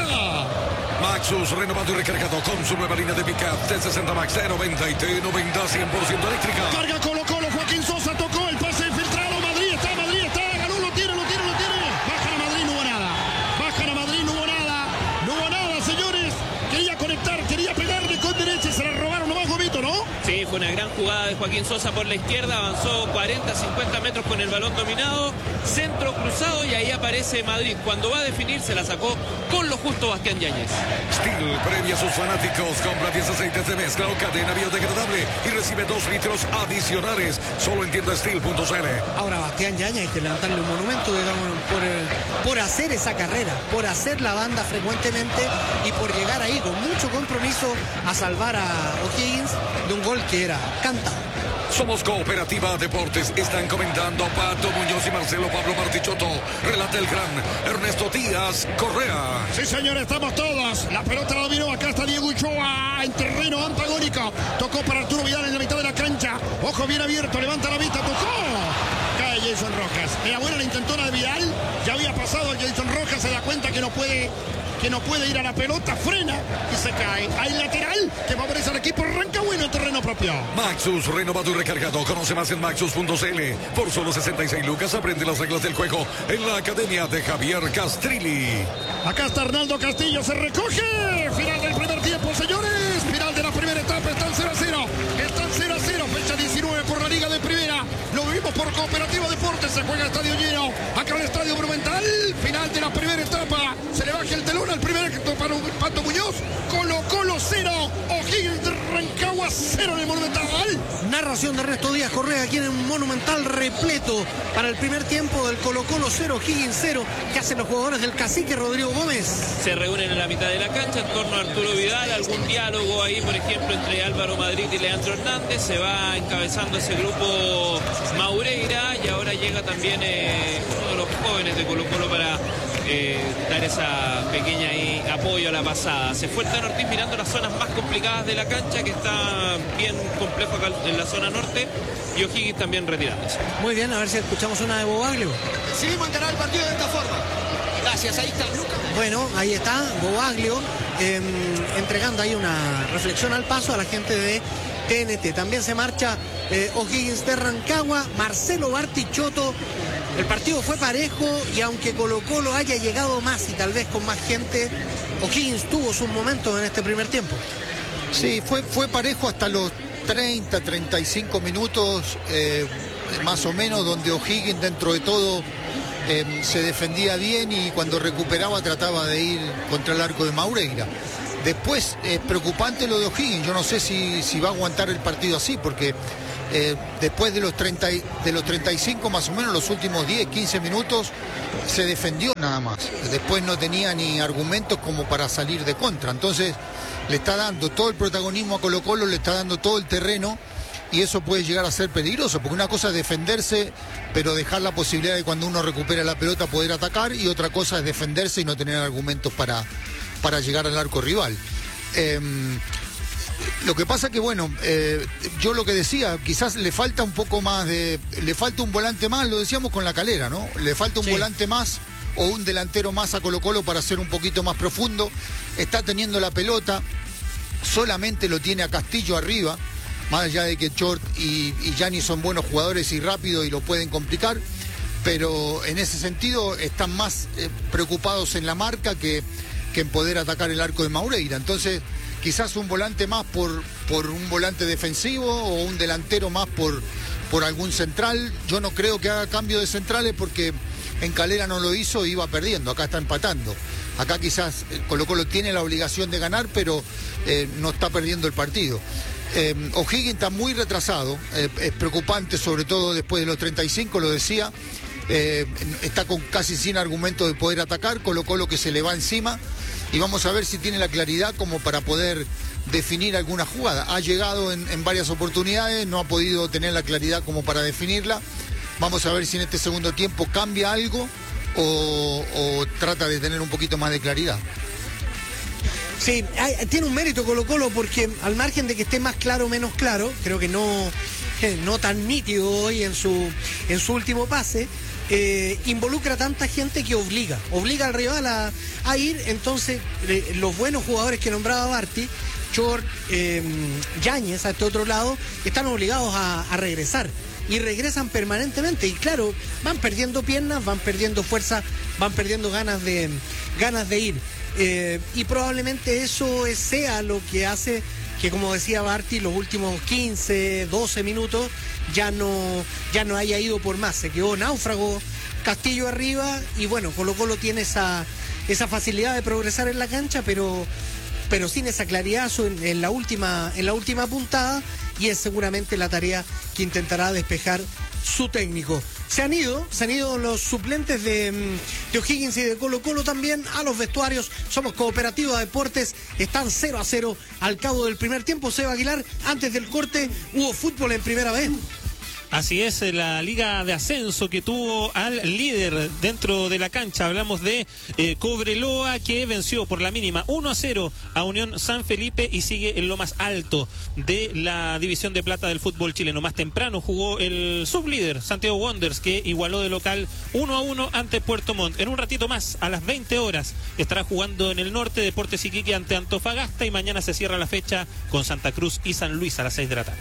Maxus renovado y recargado con su nueva línea de pick-up T sesenta Max T noventa y T noventa cien por ciento eléctrica. Carga Colo Colo. Joaquín Sosa tocó el pase infiltrado. Madrid está, Madrid está. Ganó, lo tiene, lo tiene, lo tiene. Bajan a Madrid, no hubo nada. Bajan a Madrid, no hubo nada. No hubo nada, señores. Quería conectar, quería pegarle con derecha y se la robaron nomás, Gomito, ¿no? Sí, fue una gran jugada de Joaquín Sosa por la izquierda, avanzó cuarenta, cincuenta metros con el balón dominado, centro cruzado y ahí aparece Madrid. Cuando va a definir se la sacó con lo justo Bastián Yáñez. Steel premia a sus fanáticos, compra diez aceites de mezcla o cadena biodegradable y recibe dos litros adicionales, solo en tienda steel punto c l. Ahora Bastián Yáñez hay que levantarle un monumento, digamos, por, el, por hacer esa carrera, por hacer la banda frecuentemente y por llegar ahí con mucho compromiso a salvar a O'Higgins de un gol que era cantado. Somos Cooperativa Deportes. Están comentando Pato Muñoz y Marcelo Pablo Martichotto. Relata el gran Ernesto Díaz Correa. Sí, señor, estamos todos. La pelota la dominó. Acá está Diego Uchoa en terreno antagónico. Tocó para Arturo Vidal en la mitad de la cancha. Ojo bien abierto. Levanta la vista. Tocó. Cae Jason Rojas. Era buena la intentona de Vidal. Ya había pasado Jason Rojas. Se da cuenta que no puede... que no puede ir a la pelota, frena y se cae. Hay lateral que favorece al equipo Rancagüino en terreno propio. Maxus, renovado y recargado. Conoce más en maxus punto c l. Por solo sesenta y seis lucas aprende las reglas del juego en la academia de Javier Castrilli. Acá está Arnaldo Castillo, se recoge. Final del primer tiempo, señores. Final de la primera etapa, están cero a cero. Están cero a cero, fecha diecinueve por la Liga de Primera. Lo vivimos por Cooperativa Deportes, se juega estadio lleno. Acá en el Estadio Monumental, final de la primera etapa. Se le baja el telón al primer para Pato Muñoz. Colo Colo cero, O'Higgins de Rancagua cero en el Monumental. Narración de Ernesto Díaz Correa aquí en un Monumental repleto para el primer tiempo del Colo Colo cero, O'Higgins cero. ¿Qué hacen los jugadores del Cacique Rodrigo Gómez? Se reúnen en la mitad de la cancha en torno a Arturo Vidal. Algún diálogo ahí, por ejemplo, entre Álvaro Madrid y Leandro Hernández. Se va encabezando ese grupo Maureira y ahora llega también eh, uno de los jóvenes de Colo Colo para eh, dar esa pequeña ahí apoyo a la pasada. Se fue el Tano Ortiz mirando las zonas más complicadas de la cancha, que está bien complejo acá en la zona norte, y O'Higgins también retirándose. Muy bien, a ver si escuchamos una de Bobaglio. Seguimos encarar el partido de esta forma. Gracias, ahí está Lucas. Bueno, ahí está Bobaglio eh, entregando ahí una reflexión al paso a la gente de T N T. También se marcha eh, O'Higgins de Rancagua, Marcelo Bartichotto. El partido fue parejo y aunque Colo Colo haya llegado más y tal vez con más gente, O'Higgins tuvo sus momentos en este primer tiempo. Sí, fue, fue parejo hasta los treinta, treinta y cinco minutos, eh, más o menos, donde O'Higgins dentro de todo eh, se defendía bien y cuando recuperaba trataba de ir contra el arco de Maureira. Después es preocupante lo de O'Higgins, yo no sé si, si va a aguantar el partido así, porque eh, después de los, treinta, de los treinta y cinco más o menos, los últimos diez, quince minutos, se defendió nada más. Después no tenía ni argumentos como para salir de contra. Entonces le está dando todo el protagonismo a Colo-Colo, le está dando todo el terreno, y eso puede llegar a ser peligroso, porque una cosa es defenderse, pero dejar la posibilidad de cuando uno recupera la pelota poder atacar, y otra cosa es defenderse y no tener argumentos para... para llegar al arco rival. Eh, lo que pasa que, bueno, eh, yo lo que decía, quizás le falta un poco más de... Le falta un volante más, lo decíamos con la Calera, ¿no? Le falta un sí. volante más o un delantero más a Colo-Colo para ser un poquito más profundo. Está teniendo la pelota, solamente lo tiene a Castillo arriba, más allá de que Chort y, y Gianni son buenos jugadores y rápidos y lo pueden complicar, pero en ese sentido están más eh, preocupados en la marca que... que en poder atacar el arco de Maureira. Entonces, quizás un volante más por, por un volante defensivo o un delantero más por, por algún central. Yo no creo que haga cambio de centrales porque en Calera no lo hizo y iba perdiendo. Acá está empatando. Acá quizás Colo-Colo tiene la obligación de ganar, pero eh, no está perdiendo el partido. Eh, O'Higgins está muy retrasado. Eh, es preocupante, sobre todo después de los treinta y cinco, lo decía. Eh, está con casi sin argumento de poder atacar, Colo-Colo que se le va encima, y vamos a ver si tiene la claridad como para poder definir alguna jugada. Ha llegado en, en varias oportunidades, no ha podido tener la claridad como para definirla. Vamos a ver si en este segundo tiempo cambia algo o, o trata de tener un poquito más de claridad. Sí, hay, tiene un mérito Colo-Colo porque al margen de que esté más claro o menos claro, creo que no, no tan nítido hoy en su, en su último pase, Eh, involucra a tanta gente que obliga, obliga al rival a, a ir. Entonces eh, los buenos jugadores que nombraba Barty, Chort, eh, Yáñez a este otro lado, están obligados a, a regresar y regresan permanentemente, y claro, van perdiendo piernas, van perdiendo fuerza, van perdiendo ganas de, ganas de ir, eh, y probablemente eso sea lo que hace que, como decía Barty, los últimos quince, doce minutos ya no, ya no haya ido por más. Se quedó náufrago Castillo arriba, y bueno, Colo-Colo tiene esa, esa facilidad de progresar en la cancha, pero, pero sin esa claridad en, en, la última, en la última puntada, y es seguramente la tarea que intentará despejar su técnico. Se han ido, se han ido los suplentes de, de O'Higgins y de Colo-Colo también a los vestuarios. Somos Cooperativa Deportes, están cero a cero al cabo del primer tiempo. Seba Aguilar, antes del corte, hubo fútbol en primera vez. Así es, la liga de ascenso que tuvo al líder dentro de la cancha. Hablamos de eh, Cobreloa, que venció por la mínima uno a cero a Unión San Felipe y sigue en lo más alto de la división de plata del fútbol chileno. Más temprano jugó el sublíder Santiago Wanderers, que igualó de local uno a uno ante Puerto Montt. En un ratito más, a las veinte horas, estará jugando en el norte Deportes Iquique ante Antofagasta, y mañana se cierra la fecha con Santa Cruz y San Luis a las seis de la tarde.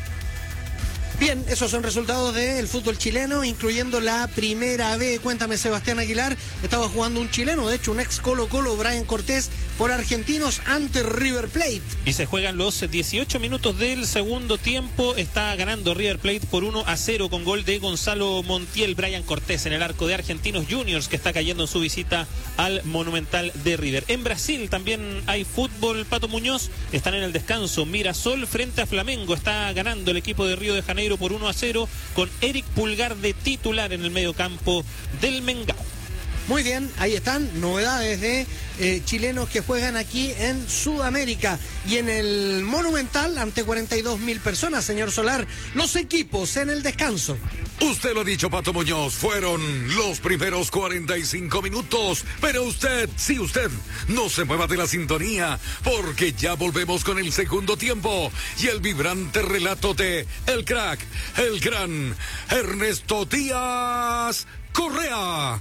Bien, esos son resultados del fútbol chileno, incluyendo la primera B. Cuéntame, Sebastián Aguilar, estaba jugando un chileno, de hecho un ex Colo-Colo, Brian Cortés, por Argentinos ante River Plate. Y se juegan los dieciocho minutos del segundo tiempo. Está ganando River Plate por uno a cero con gol de Gonzalo Montiel. Brian Cortés en el arco de Argentinos Juniors, que está cayendo en su visita al Monumental de River. En Brasil también hay fútbol, Pato Muñoz. Están en el descanso. Mirasol frente a Flamengo. Está ganando el equipo de Río de Janeiro por uno a cero con Eric Pulgar de titular en el medio campo del Mengao. Muy bien, ahí están novedades de eh, chilenos que juegan aquí en Sudamérica. Y en el Monumental, ante cuarenta y dos mil personas, señor Solar, los equipos en el descanso. Usted lo ha dicho, Pato Muñoz, fueron los primeros cuarenta y cinco minutos. Pero usted, sí usted, no se mueva de la sintonía, porque ya volvemos con el segundo tiempo y el vibrante relato de el crack, el gran Ernesto Díaz Correa.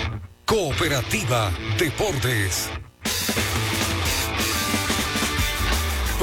Cooperativa Deportes.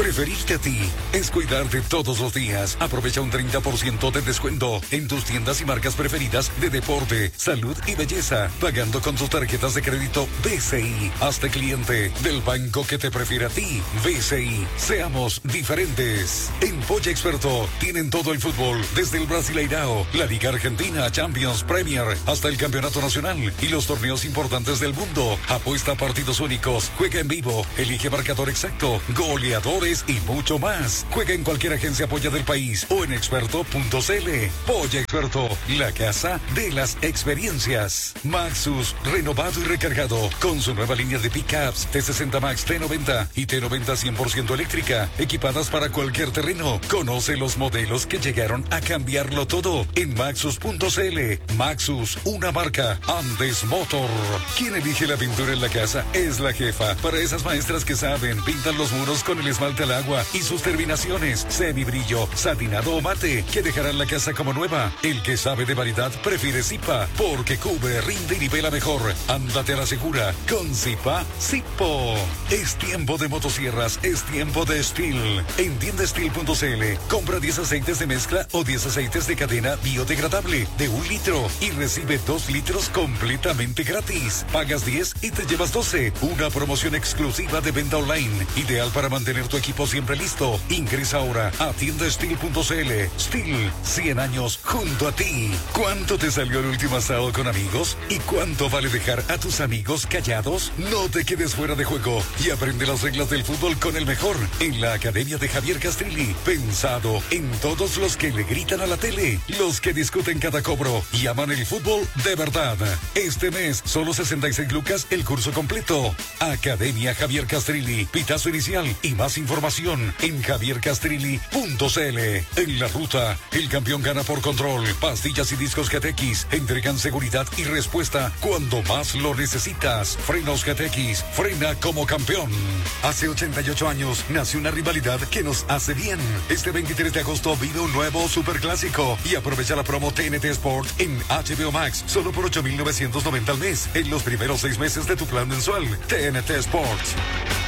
Preferirte a ti es cuidarte todos los días. Aprovecha un treinta por ciento de descuento en tus tiendas y marcas preferidas de deporte, salud y belleza, pagando con tus tarjetas de crédito B C I. Hazte cliente del banco que te prefiere a ti. B C I. Seamos diferentes. En Polla Experto tienen todo el fútbol, desde el Brasileirao, la Liga Argentina, Champions, Premier, hasta el Campeonato Nacional y los torneos importantes del mundo. Apuesta a partidos únicos, juega en vivo, elige marcador exacto, goleadores y mucho más. Juega en cualquier agencia Polla del país o en experto punto c l. Polla Experto, la casa de las experiencias. Maxus, renovado y recargado, con su nueva línea de pickups T sesenta Max, T noventa y T noventa cien por ciento eléctrica, equipadas para cualquier terreno. Conoce los modelos que llegaron a cambiarlo todo en maxus punto c l. Maxus, una marca Andes Motor. Quien elige la pintura en la casa es la jefa. Para esas maestras que saben, pintan los muros con el esmalte al agua y sus terminaciones, semibrillo, satinado o mate, que dejarán la casa como nueva. El que sabe de variedad prefiere Zipa, porque cubre, rinde y nivela mejor. Ándate a la segura con Zipa Zipo. Es tiempo de motosierras, es tiempo de Steel. En tienda steel punto c l, compra diez aceites de mezcla o diez aceites de cadena biodegradable de un litro y recibe dos litros completamente gratis. Pagas diez y te llevas doce. Una promoción exclusiva de venta online, ideal para mantener tu equipo siempre listo. Ingresa ahora a tienda steel punto c l. Steel, cien años junto a ti. ¿Cuánto te salió el último asado con amigos? ¿Y cuánto vale dejar a tus amigos callados? No te quedes fuera de juego y aprende las reglas del fútbol con el mejor en la Academia de Javier Castrilli. Pensado en todos los que le gritan a la tele, los que discuten cada cobro y aman el fútbol de verdad. Este mes, solo sesenta y seis lucas el curso completo. Academia Javier Castrilli, pitazo inicial y más información en javier castrilli punto c l. En la ruta, el campeón gana por control. Pastillas y discos G T X entregan seguridad y respuesta cuando más lo necesitas. Frenos G T X, frena como campeón. Hace ochenta y ocho años nació una rivalidad que nos hace bien. Este veintitrés de agosto vive un nuevo superclásico y aprovecha la promo T N T Sport en H B O Max solo por ocho mil novecientos noventa al mes en los primeros seis meses de tu plan mensual. T N T Sports.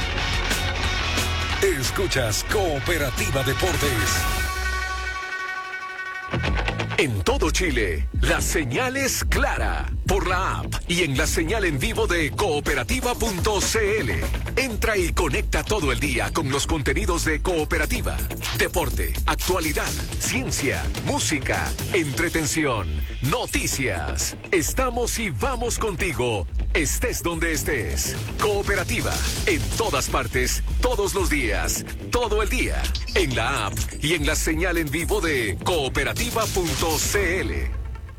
Escuchas Cooperativa Deportes. En todo Chile, la señal es clara por la app y en la señal en vivo de cooperativa punto c l. Entra y conecta todo el día con los contenidos de Cooperativa. Deporte, actualidad, ciencia, música, entretención, noticias. Estamos y vamos contigo, estés donde estés. Cooperativa, en todas partes, todos los días, todo el día. En la app y en la señal en vivo de cooperativa punto c l.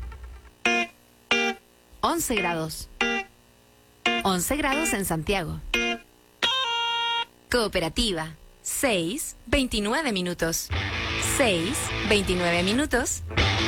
once grados. once grados en Santiago. Cooperativa. seis, veintinueve minutos. seis, veintinueve minutos.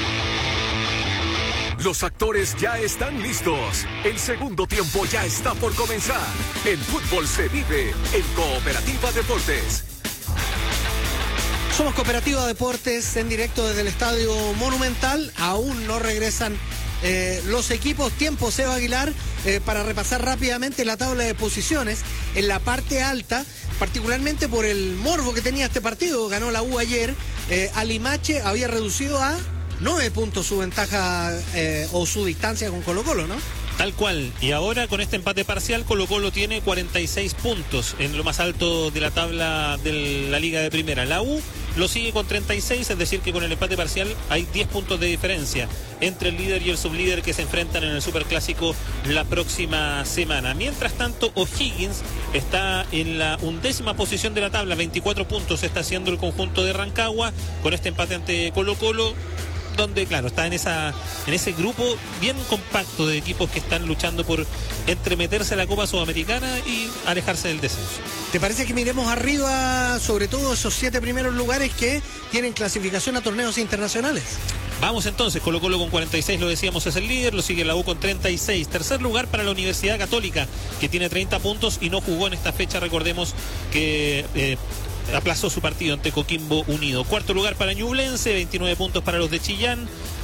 Los actores ya están listos. El segundo tiempo ya está por comenzar. El fútbol se vive en Cooperativa Deportes. Somos Cooperativa Deportes en directo desde el Estadio Monumental. Aún no regresan eh, los equipos. Tiempo, Seba Aguilar, eh, para repasar rápidamente la tabla de posiciones. En la parte alta, particularmente por el morbo que tenía este partido, ganó la U ayer. Eh, Alimache había reducido a nueve puntos su ventaja eh, o su distancia con Colo-Colo, ¿no? Tal cual. Y ahora con este empate parcial, Colo-Colo tiene cuarenta y seis puntos en lo más alto de la tabla de la Liga de Primera. La U lo sigue con treinta y seis, es decir que con el empate parcial hay diez puntos de diferencia entre el líder y el sublíder que se enfrentan en el Superclásico la próxima semana. Mientras tanto, O'Higgins está en la undécima posición de la tabla, veinticuatro puntos está haciendo el conjunto de Rancagua con este empate ante Colo-Colo, donde claro, está en esa en ese grupo bien compacto de equipos que están luchando por entremeterse a la Copa Sudamericana y alejarse del descenso. ¿Te parece que miremos arriba, sobre todo esos siete primeros lugares que tienen clasificación a torneos internacionales? Vamos entonces, Colo-Colo con cuarenta y seis, lo decíamos, es el líder, lo sigue la U con treinta y seis. Tercer lugar para la Universidad Católica, que tiene treinta puntos y no jugó en esta fecha, recordemos que Eh, aplazó su partido ante Coquimbo Unido. Cuarto lugar para Ñublense, veintinueve puntos para los de Chillán.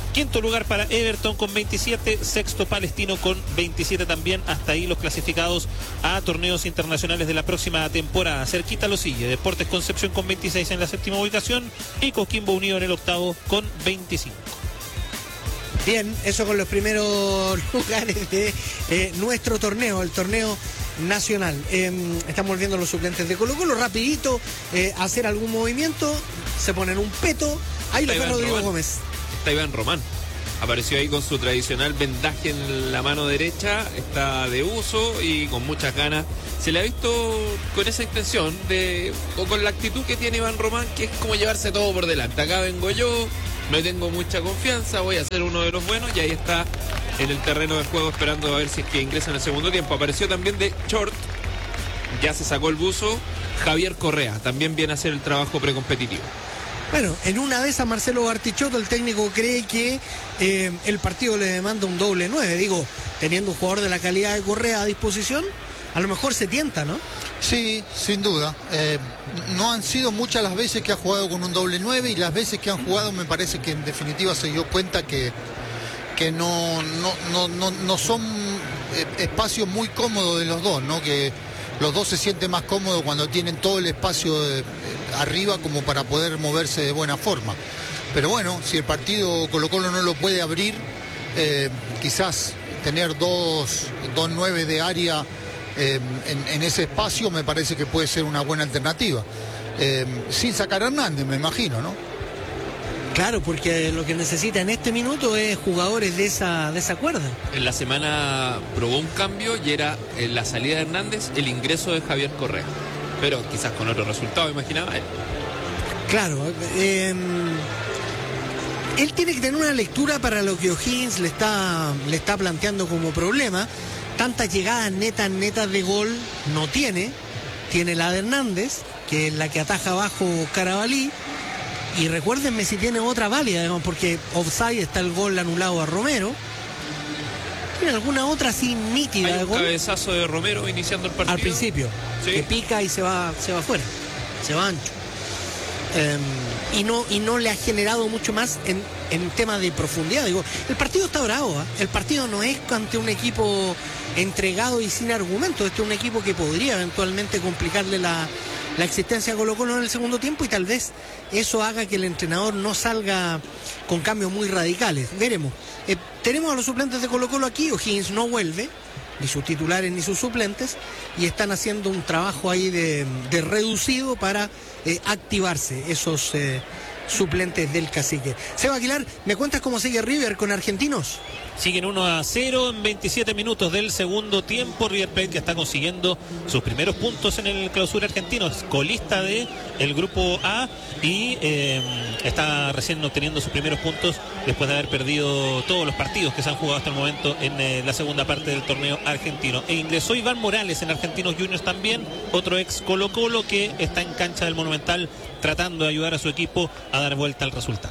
Quinto lugar para Everton con veintisiete, sexto Palestino con veintisiete también. Hasta ahí los clasificados a torneos internacionales de la próxima temporada. Cerquita lo sigue Deportes Concepción con veintiséis en la séptima ubicación y Coquimbo Unido en el octavo con veinticinco. Bien, eso con los primeros lugares de eh, nuestro torneo, el torneo nacional. Eh, estamos viendo los suplentes de Colo Colo, rapidito, eh, hacer algún movimiento, se ponen un peto, ahí lo ve Rodrigo Román. Gómez. Está Iván Román, apareció ahí con su tradicional vendaje en la mano derecha, está de uso y con muchas ganas. Se le ha visto con esa intención de, o con la actitud que tiene Iván Román, que es como llevarse todo por delante. Acá vengo yo, me tengo mucha confianza, voy a ser uno de los buenos, y ahí está en el terreno de juego esperando a ver si es que ingresa en el segundo tiempo. Apareció también de short, ya se sacó el buzo, Javier Correa, también viene a hacer el trabajo precompetitivo. Bueno, en una de esas Marcelo Bartichotto, el técnico, cree que eh, el partido le demanda un doble nueve. Digo, teniendo un jugador de la calidad de Correa a disposición, a lo mejor se tienta, ¿no? Sí, sin duda. Eh, no han sido muchas las veces que ha jugado con un doble nueve, y las veces que han jugado me parece que en definitiva se dio cuenta que, que no, no, no, no, no son eh, espacios muy cómodos de los dos, ¿no? Que los dos se sienten más cómodos cuando tienen todo el espacio de, eh, arriba como para poder moverse de buena forma. Pero bueno, si el partido Colo Colo no lo puede abrir, eh, quizás tener dos, dos nueve de área eh, en, en ese espacio me parece que puede ser una buena alternativa. Eh, sin sacar a Hernández, me imagino, ¿no? Claro, porque lo que necesita en este minuto es jugadores de esa, de esa cuerda. En la semana probó un cambio y era en la salida de Hernández, el ingreso de Javier Correa. Pero quizás con otro resultado, imaginaba él. Claro, eh, él tiene que tener una lectura para lo que O'Higgins le está, le está planteando como problema. Tantas llegadas netas, netas de gol no tiene. Tiene la de Hernández, que es la que ataja abajo Carabalí. Y recuérdenme si tiene otra válida, digamos, porque offside está el gol anulado a Romero. ¿Tiene alguna otra así nítida? Hay un de gol? cabezazo de Romero iniciando el partido. Al principio, sí, que pica y se va, se va afuera, se va ancho. Eh, y, no, y no le ha generado mucho más en, en tema de profundidad. Digo, el partido está bravo, ¿eh? El partido no es ante un equipo entregado y sin argumentos. Este es un equipo que podría eventualmente complicarle la, la existencia a Colo Colo en el segundo tiempo, y tal vez eso haga que el entrenador no salga con cambios muy radicales. Veremos. Eh, tenemos a los suplentes de Colo Colo aquí. O'Higgins no vuelve, ni sus titulares ni sus suplentes, y están haciendo un trabajo ahí de, de reducido para eh, activarse esos eh, suplentes del cacique. Seba Aguilar, ¿me cuentas cómo sigue River con Argentinos? Siguen uno a cero en veintisiete minutos del segundo tiempo. River Plate que está consiguiendo sus primeros puntos en el clausura argentino, es colista de el grupo A y eh, está recién obteniendo sus primeros puntos después de haber perdido todos los partidos que se han jugado hasta el momento en eh, la segunda parte del torneo argentino. E ingresó Iván Morales en Argentinos Juniors también, otro ex Colo Colo que está en cancha del Monumental tratando de ayudar a su equipo a dar vuelta al resultado.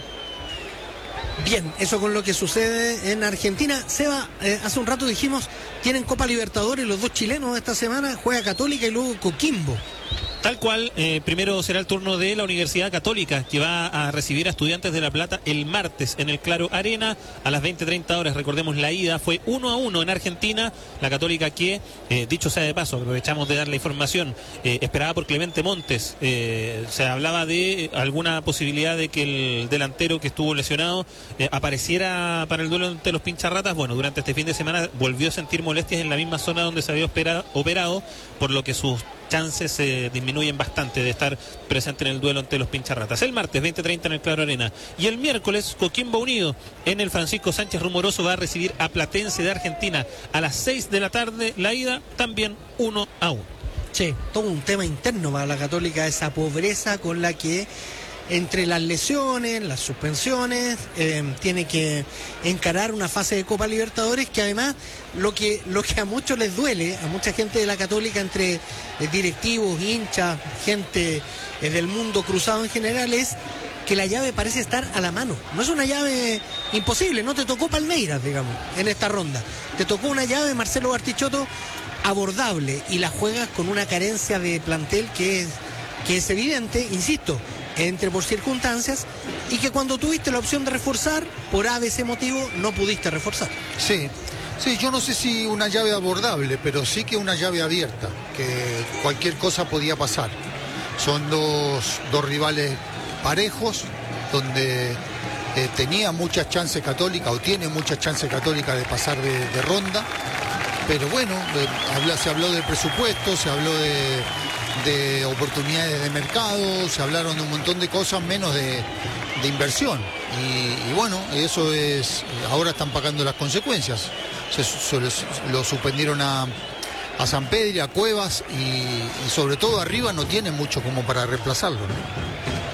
Bien, eso con lo que sucede en Argentina. Seba, eh, hace un rato dijimos, tienen Copa Libertadores los dos chilenos esta semana, juega Católica y luego Coquimbo. Tal cual, eh, primero será el turno de la Universidad Católica, que va a recibir a Estudiantes de La Plata el martes en el Claro Arena a las veinte treinta horas. Recordemos, la ida fue uno a uno en Argentina. La Católica que, eh, dicho sea de paso, aprovechamos de dar la información, eh, esperada por Clemente Montes. Eh, se hablaba de alguna posibilidad de que el delantero que estuvo lesionado eh, apareciera para el duelo ante los Pincharratas. Bueno, durante este fin de semana volvió a sentir molestias en la misma zona donde se había operado, operado por lo que sus chances se eh, disminuyen bastante de estar presente en el duelo ante los Pincharratas. El martes veinte treinta en el Claro Arena. Y el miércoles Coquimbo Unido en el Francisco Sánchez Rumoroso va a recibir a Platense de Argentina a las seis de la tarde. La ida también uno a uno. Sí, todo un tema interno para la Católica, esa pobreza con la que entre las lesiones, las suspensiones, eh, tiene que encarar una fase de Copa Libertadores que además lo que, lo que a muchos les duele, a mucha gente de la Católica, entre eh, directivos, hinchas, gente eh, del mundo cruzado en general, es que la llave parece estar a la mano. No es una llave imposible, no te tocó Palmeiras, digamos, en esta ronda. Te tocó una llave, Marcelo Bartichotto, abordable, y la juegas con una carencia de plantel que es, que es evidente, insisto, entre por circunstancias, y que cuando tuviste la opción de reforzar, por A B C motivo, no pudiste reforzar. Sí, sí, yo no sé si una llave abordable, pero sí que una llave abierta, que cualquier cosa podía pasar. Son dos, dos rivales parejos, donde eh, tenía muchas chances Católica, o tiene muchas chances Católica de pasar de, de ronda, pero bueno, eh, habla, se habló de presupuesto, se habló de, de oportunidades de mercado, se hablaron de un montón de cosas menos de, de inversión, y, y bueno, eso es, ahora están pagando las consecuencias. Se, se, lo suspendieron a, a Sampedri, a Cuevas, y, y sobre todo arriba no tiene mucho como para reemplazarlo, ¿no?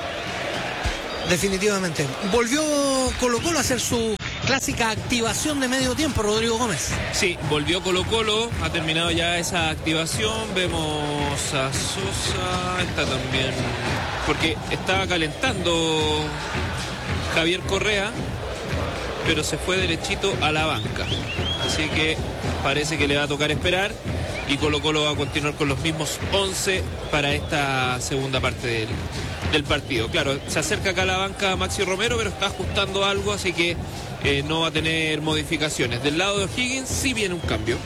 Definitivamente. Volvió Colo-Colo a hacer su clásica activación de medio tiempo, Rodrigo Gómez. Sí, volvió Colo-Colo, ha terminado ya esa activación. Vemos a Sosa, está también, porque estaba calentando Javier Correa, pero se fue derechito a la banca. Así que parece que le va a tocar esperar, y Colo-Colo va a continuar con los mismos once para esta segunda parte del, del partido. Claro, se acerca acá a la banca Maxi Romero, pero está ajustando algo, así que eh, no va a tener modificaciones. Del lado de O'Higgins sí viene un cambio.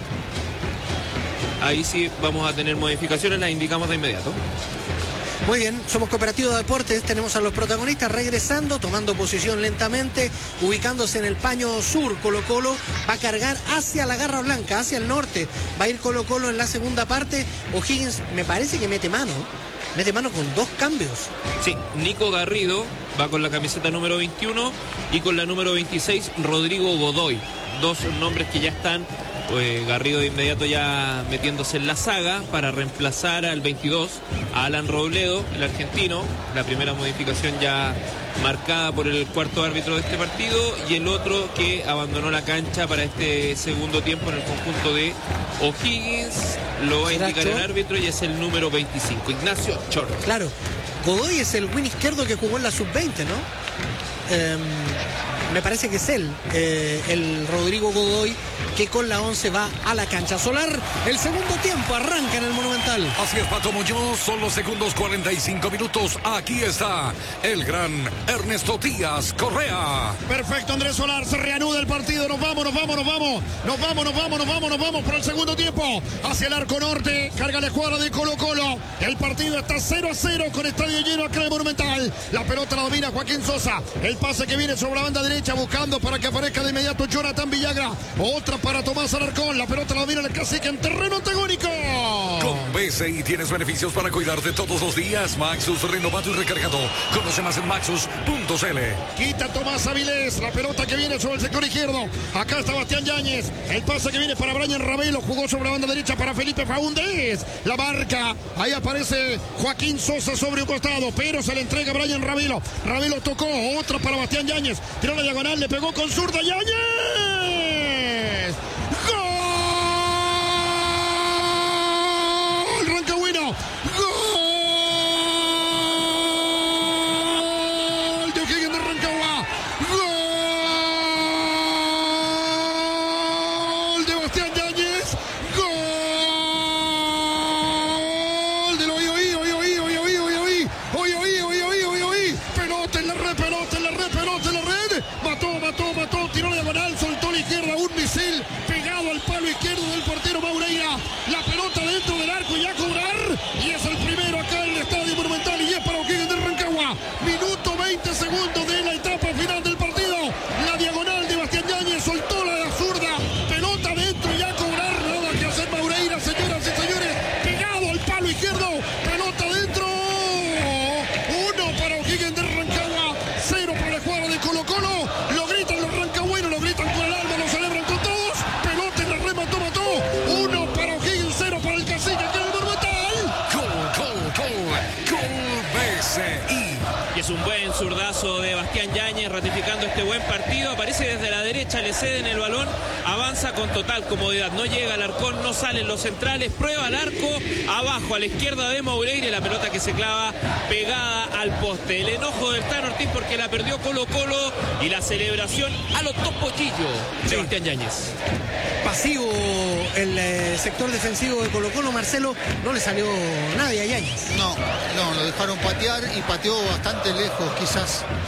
Ahí sí vamos a tener modificaciones, las indicamos de inmediato. Muy bien, somos Cooperativa de Deportes, tenemos a los protagonistas regresando, tomando posición lentamente, ubicándose en el paño sur. Colo-Colo va a cargar hacia la Garra Blanca, hacia el norte, va a ir Colo-Colo en la segunda parte. O'Higgins me parece que mete mano, mete mano con dos cambios. Sí, Nico Garrido va con la camiseta número veintiuno y con la número veintiséis Rodrigo Godoy, dos nombres que ya están. Pues Garrido de inmediato ya metiéndose en la saga para reemplazar al veintidós, a Alan Robledo, el argentino. La primera modificación ya marcada por el cuarto árbitro de este partido, y el otro que abandonó la cancha para este segundo tiempo en el conjunto de O'Higgins. Lo va a indicar el árbitro y es el número veinticinco, Ignacio Chor. Claro, Godoy es el win izquierdo que jugó en la sub veinte, ¿no? Eh, me parece que es él, eh, el Rodrigo Godoy, que con la once va a la cancha. Solar, el segundo tiempo arranca en el Monumental. Así es, Pato Muñoz, son los segundos cuarenta y cinco minutos. Aquí está el gran Ernesto Díaz Correa. Perfecto, Andrés Solar, se reanuda el partido. Nos vamos, nos vamos, nos vamos. Nos vamos, nos vamos, nos vamos, nos vamos por el segundo tiempo. Hacia el arco norte, carga la escuadra de Colo-Colo. El partido está cero a cero con estadio lleno acá en el Monumental. La pelota la domina Joaquín Sosa. El pase que viene sobre la banda derecha, buscando para que aparezca de inmediato Jonathan Villagra. Otra para Tomás Alarcón. La pelota la domina el cacique en terreno antagónico. Con B C I tienes beneficios para cuidarte todos los días. Maxus renovado y recargado. Conoce más en maxus punto c l. Quita Tomás Avilés. La pelota que viene sobre el sector izquierdo. Acá está Bastián Yáñez. El pase que viene para Brian Ravelo. Jugó sobre la banda derecha para Felipe Faúndez. La marca. Ahí aparece Joaquín Sosa sobre un costado, pero se le entrega a Brian Ravelo. Ravelo tocó. Otra para Bastián Yáñez. Tiró la diagonal. Le pegó con zurda Yáñez. ¡Gol! Rancagüino. ¡Gol! De O'Higgins de Rancagua. ¡Gol! De Bastián Yáñez. ¡Gol! De lo oí, oí, oí, oí, oí, oí, oí, oí, oí, oí, oí, oí, oí, oí. Pelota en la red, pelota en la red, pelota en la red. Mató, mató, mató, tiró la diagonal, soltó la izquierda, un misil pegado al palo izquierdo del portero Maureira. La pelota dentro del arco y a cobrar. Y es el primero acá en el Estadio Monumental y es para O'Higgins de Rancagua. Minuto veinte segundos de la etapa final del partido. La diagonal de Bastián Yáñez soltó la de la zurda. Pelota dentro y a cobrar. Nada que hacer Maureira, señoras y señores. Pegado al palo izquierdo. Pelota dentro. Uno para O'Higgins de Rancagua. Cero para la escuadra de Colo-Colo. Lo gritan los rancagüenos, lo gritan con el alma, lo celebran con todos. Pelota en la red, mató, mató. Uno para O'Higgins, cero para el cacique que es el Monumental. Gol, gol, gol, gol B C I. Y es un buen zurdazo de Bastián Yáñez ratificando este buen partido. Aparece desde la derecha, le ceden el balón, avanza con total comodidad. No llega al arcón, no salen los centrales, prueba el arco, abajo a la izquierda de Moureira, y la pelota que se clava pegada al poste. El enojo del Tano Ortiz porque la perdió Colo-Colo, y la celebración a los dos pochillos de Bastián Yáñez. Pasivo el eh, sector defensivo de Colo-Colo. Marcelo, no le salió nadie a Yáñez. No, no, lo dejaron patear y pateó bastante lejos, quizás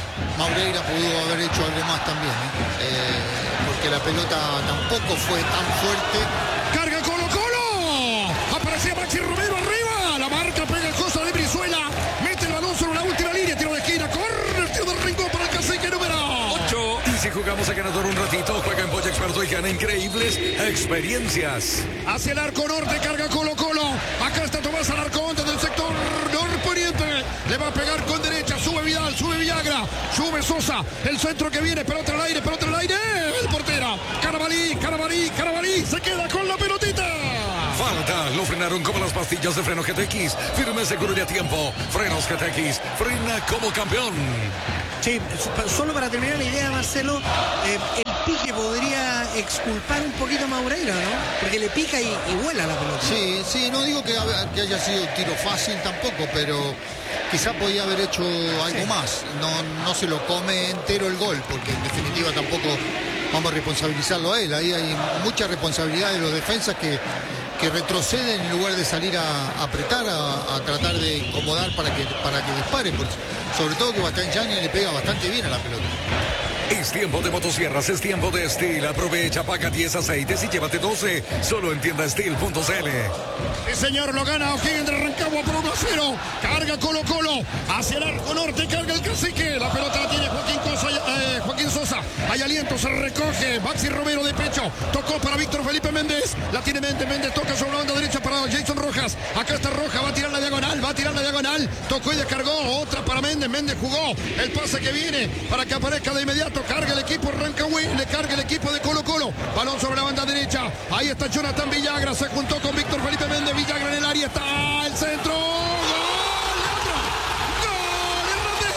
Maureira pudo haber hecho algo más también, ¿eh? Eh, porque la pelota tampoco fue tan fuerte. Carga Colo Colo. Aparecía Maxi Romero arriba. La marca pega el costo de Brizuela. Mete el balón sobre la última línea. Tiro de esquina. Corre el tiro del rincón para el cacique número ocho. Y si jugamos a ganador un ratito, juega en Polla Experto y gana increíbles experiencias. Hacia el arco norte, carga Colo Colo. Acá está Tomás Alarcón desde el sector norponiente. Le va a pegar con derecha. Sube Vidal, sube Villagra, sube Sosa. El centro que viene, pelota al aire, pelota al aire. El portero. Carabalí, Carabalí, Carabalí. Se queda con la pelotita. Falta, lo frenaron como las pastillas de freno G T X. Firme, seguro y a tiempo. Frenos G T X, frena como campeón. Sí, solo para terminar la idea, Marcelo, eh, el pique podría exculpar un poquito a Maureira, ¿no? Porque le pica y, y vuela la pelota. Sí, sí, no digo que, que haya sido un tiro fácil tampoco, pero quizá podía haber hecho algo sí. más. No, no se lo come entero el gol, porque en definitiva tampoco vamos a responsabilizarlo a él. Ahí hay mucha responsabilidad de los defensas que, que retroceden en lugar de salir a, a apretar, a, a tratar de incomodar para que, para que dispare. Porque, sobre todo que Bastián Yáñez le pega bastante bien a la pelota. Es tiempo de motosierras, es tiempo de Steel. Aprovecha, paga diez aceites y llévate doce. Solo en tienda steel punto c l. El señor lo gana O'Higgins de Rancagua por uno a cero. Carga Colo Colo hacia el arco norte, carga el cacique. La pelota la tiene Joaquín, Cosa, eh, Joaquín Sosa. Hay aliento, se recoge. Maxi Romero de pecho. Tocó para Víctor Felipe Méndez. La tiene Méndez, Méndez toca sobre la banda derecha para Jason Rojas. Acá está Rojas, va a tirar la diagonal, va a tirar la diagonal. Tocó y descargó. Otra para Méndez. Méndez jugó. El pase que viene para que aparezca de inmediato. Carga el equipo Rancagüí, le carga el equipo de Colo Colo. Balón sobre la banda derecha. Ahí está Jonathan Villagra. Se juntó con Víctor Felipe Méndez. Villagra en el área. Está el centro. ¡Gol! ¡Gol! ¡Hernández!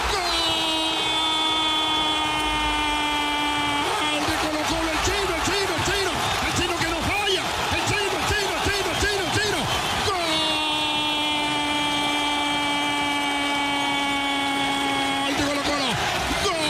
¡Gol! De Colo Colo. El chino, el chino, el chino. El chino que no falla. El chino, el chino, el chino, el chino, el chino. ¡Gol! De Colo Colo. ¡Gol!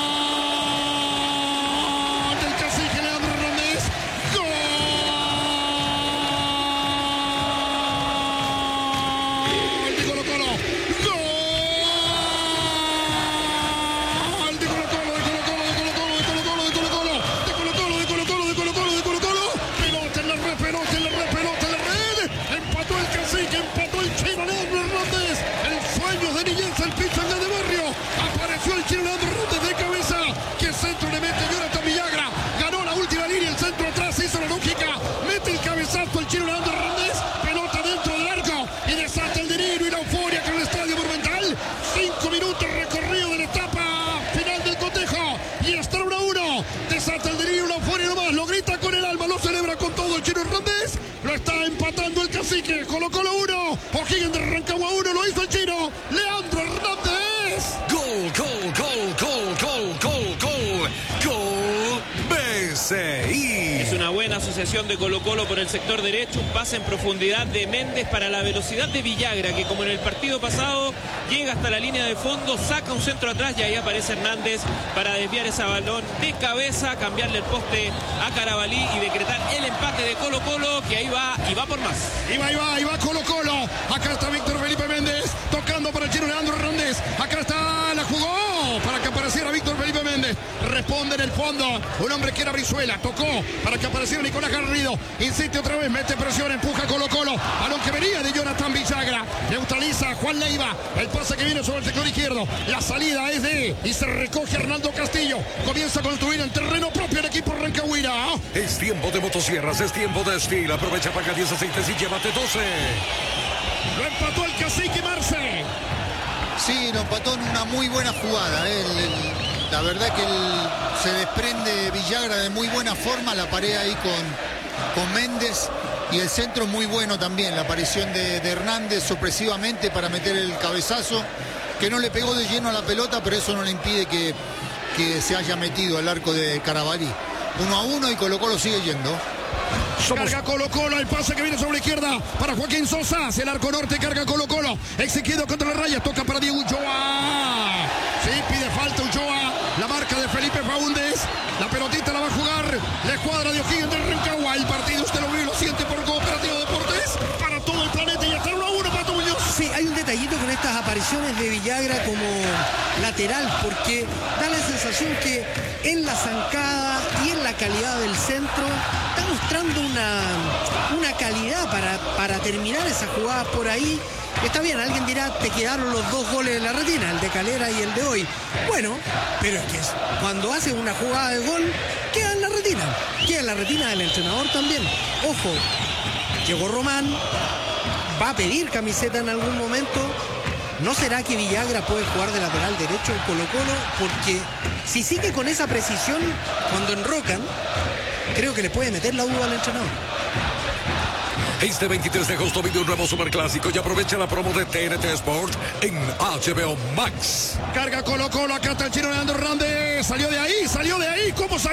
El chino Leandro Hernández, pelota dentro del arco y desata el delirio y la euforia con el Estadio Monumental. Cinco minutos recorrido de la etapa final del cotejo y está uno a uno. Desata el delirio y la euforia nomás, lo grita con el alma, lo celebra con todo el chino Hernández. Lo está empatando el cacique. Colo Colo uno, O'Higgins de Rancagua uno, lo hizo el chino Leandro Hernández. Gol, gol, gol, gol, gol, gol, gol, gol, B C I. Es una buena asociación de Colo Colo por el sector derecho, un pase en profundidad de Méndez para la velocidad de Villagra, que como en el partido pasado llega hasta la línea de fondo, saca un centro atrás y ahí aparece Hernández para desviar ese balón de cabeza, cambiarle el poste a Carabalí y decretar el empate de Colo Colo, que ahí va y va por más. Y va, y va, y va Colo Colo. Acá está Víctor Felipe Méndez tocando para el chino Leandro Hernández. Acá está, la jugó para que apareciera Víctor Felipe Méndez. Responde en el fondo un hombre que era Brizuela, tocó para que apareciera Nicolás Garrido. Insiste otra vez, mete presión, empuja Colo Colo. Balón que venía de Jonathan Villagra. Neutraliza a Juan Leiva. El pase que viene sobre el sector izquierdo. La salida es de y se recoge Arnaldo Castillo. Comienza a construir en terreno propio el equipo Rancagüira. Es tiempo de motosierras, es tiempo de Steel. Aprovecha, paga diez aceites y llévate doce. Lo empató el cacique Marce. Sí, lo empató en una muy buena jugada. ¿eh? El, el, la verdad que el, se desprende Villagra de muy buena forma. La pared ahí con, con Méndez. Y el centro muy bueno también. La aparición de, de Hernández sorpresivamente para meter el cabezazo. Que no le pegó de lleno a la pelota, pero eso no le impide que, que se haya metido al arco de Carabalí. Uno a uno y Colo Colo sigue yendo. Somos... Carga Colo Colo, el pase que viene sobre la izquierda para Joaquín Sosa, hacia el arco norte, carga Colo Colo, Exequido contra la raya, toca para Diego Ulloa. Sí, pide falta Ulloa, la marca de Felipe Faúndez, la pelotita la va a jugar la escuadra de O'Higgins del Rancagua. El partido usted lo vive y lo siente por Cooperativa Deportes para todo el planeta y hasta uno a uno, Pato Muñoz. Sí, hay un detallito con estas apariciones apariciones de Villagra como lateral, porque da la sensación que en la zancada y en la calidad del centro está mostrando una, una calidad para, para terminar esas jugadas por ahí. Está bien, alguien dirá, te quedaron los dos goles de la retina, el de Calera y el de hoy. Bueno, pero es que cuando hace una jugada de gol, queda en la retina. Queda en la retina del entrenador también. Ojo, llegó Román, va a pedir camiseta en algún momento. ¿No será que Villagra puede jugar de lateral derecho en Colo-Colo? Porque si sigue con esa precisión, cuando enrocan, creo que le puede meter la duda al entrenador. Este veintitrés de agosto vive un nuevo superclásico y aprovecha la promo de T N T Sport en H B O Max. Carga Colo Colo, acá está el chino Leandro Hernández. Salió de ahí, salió de ahí. ¿Cómo salió?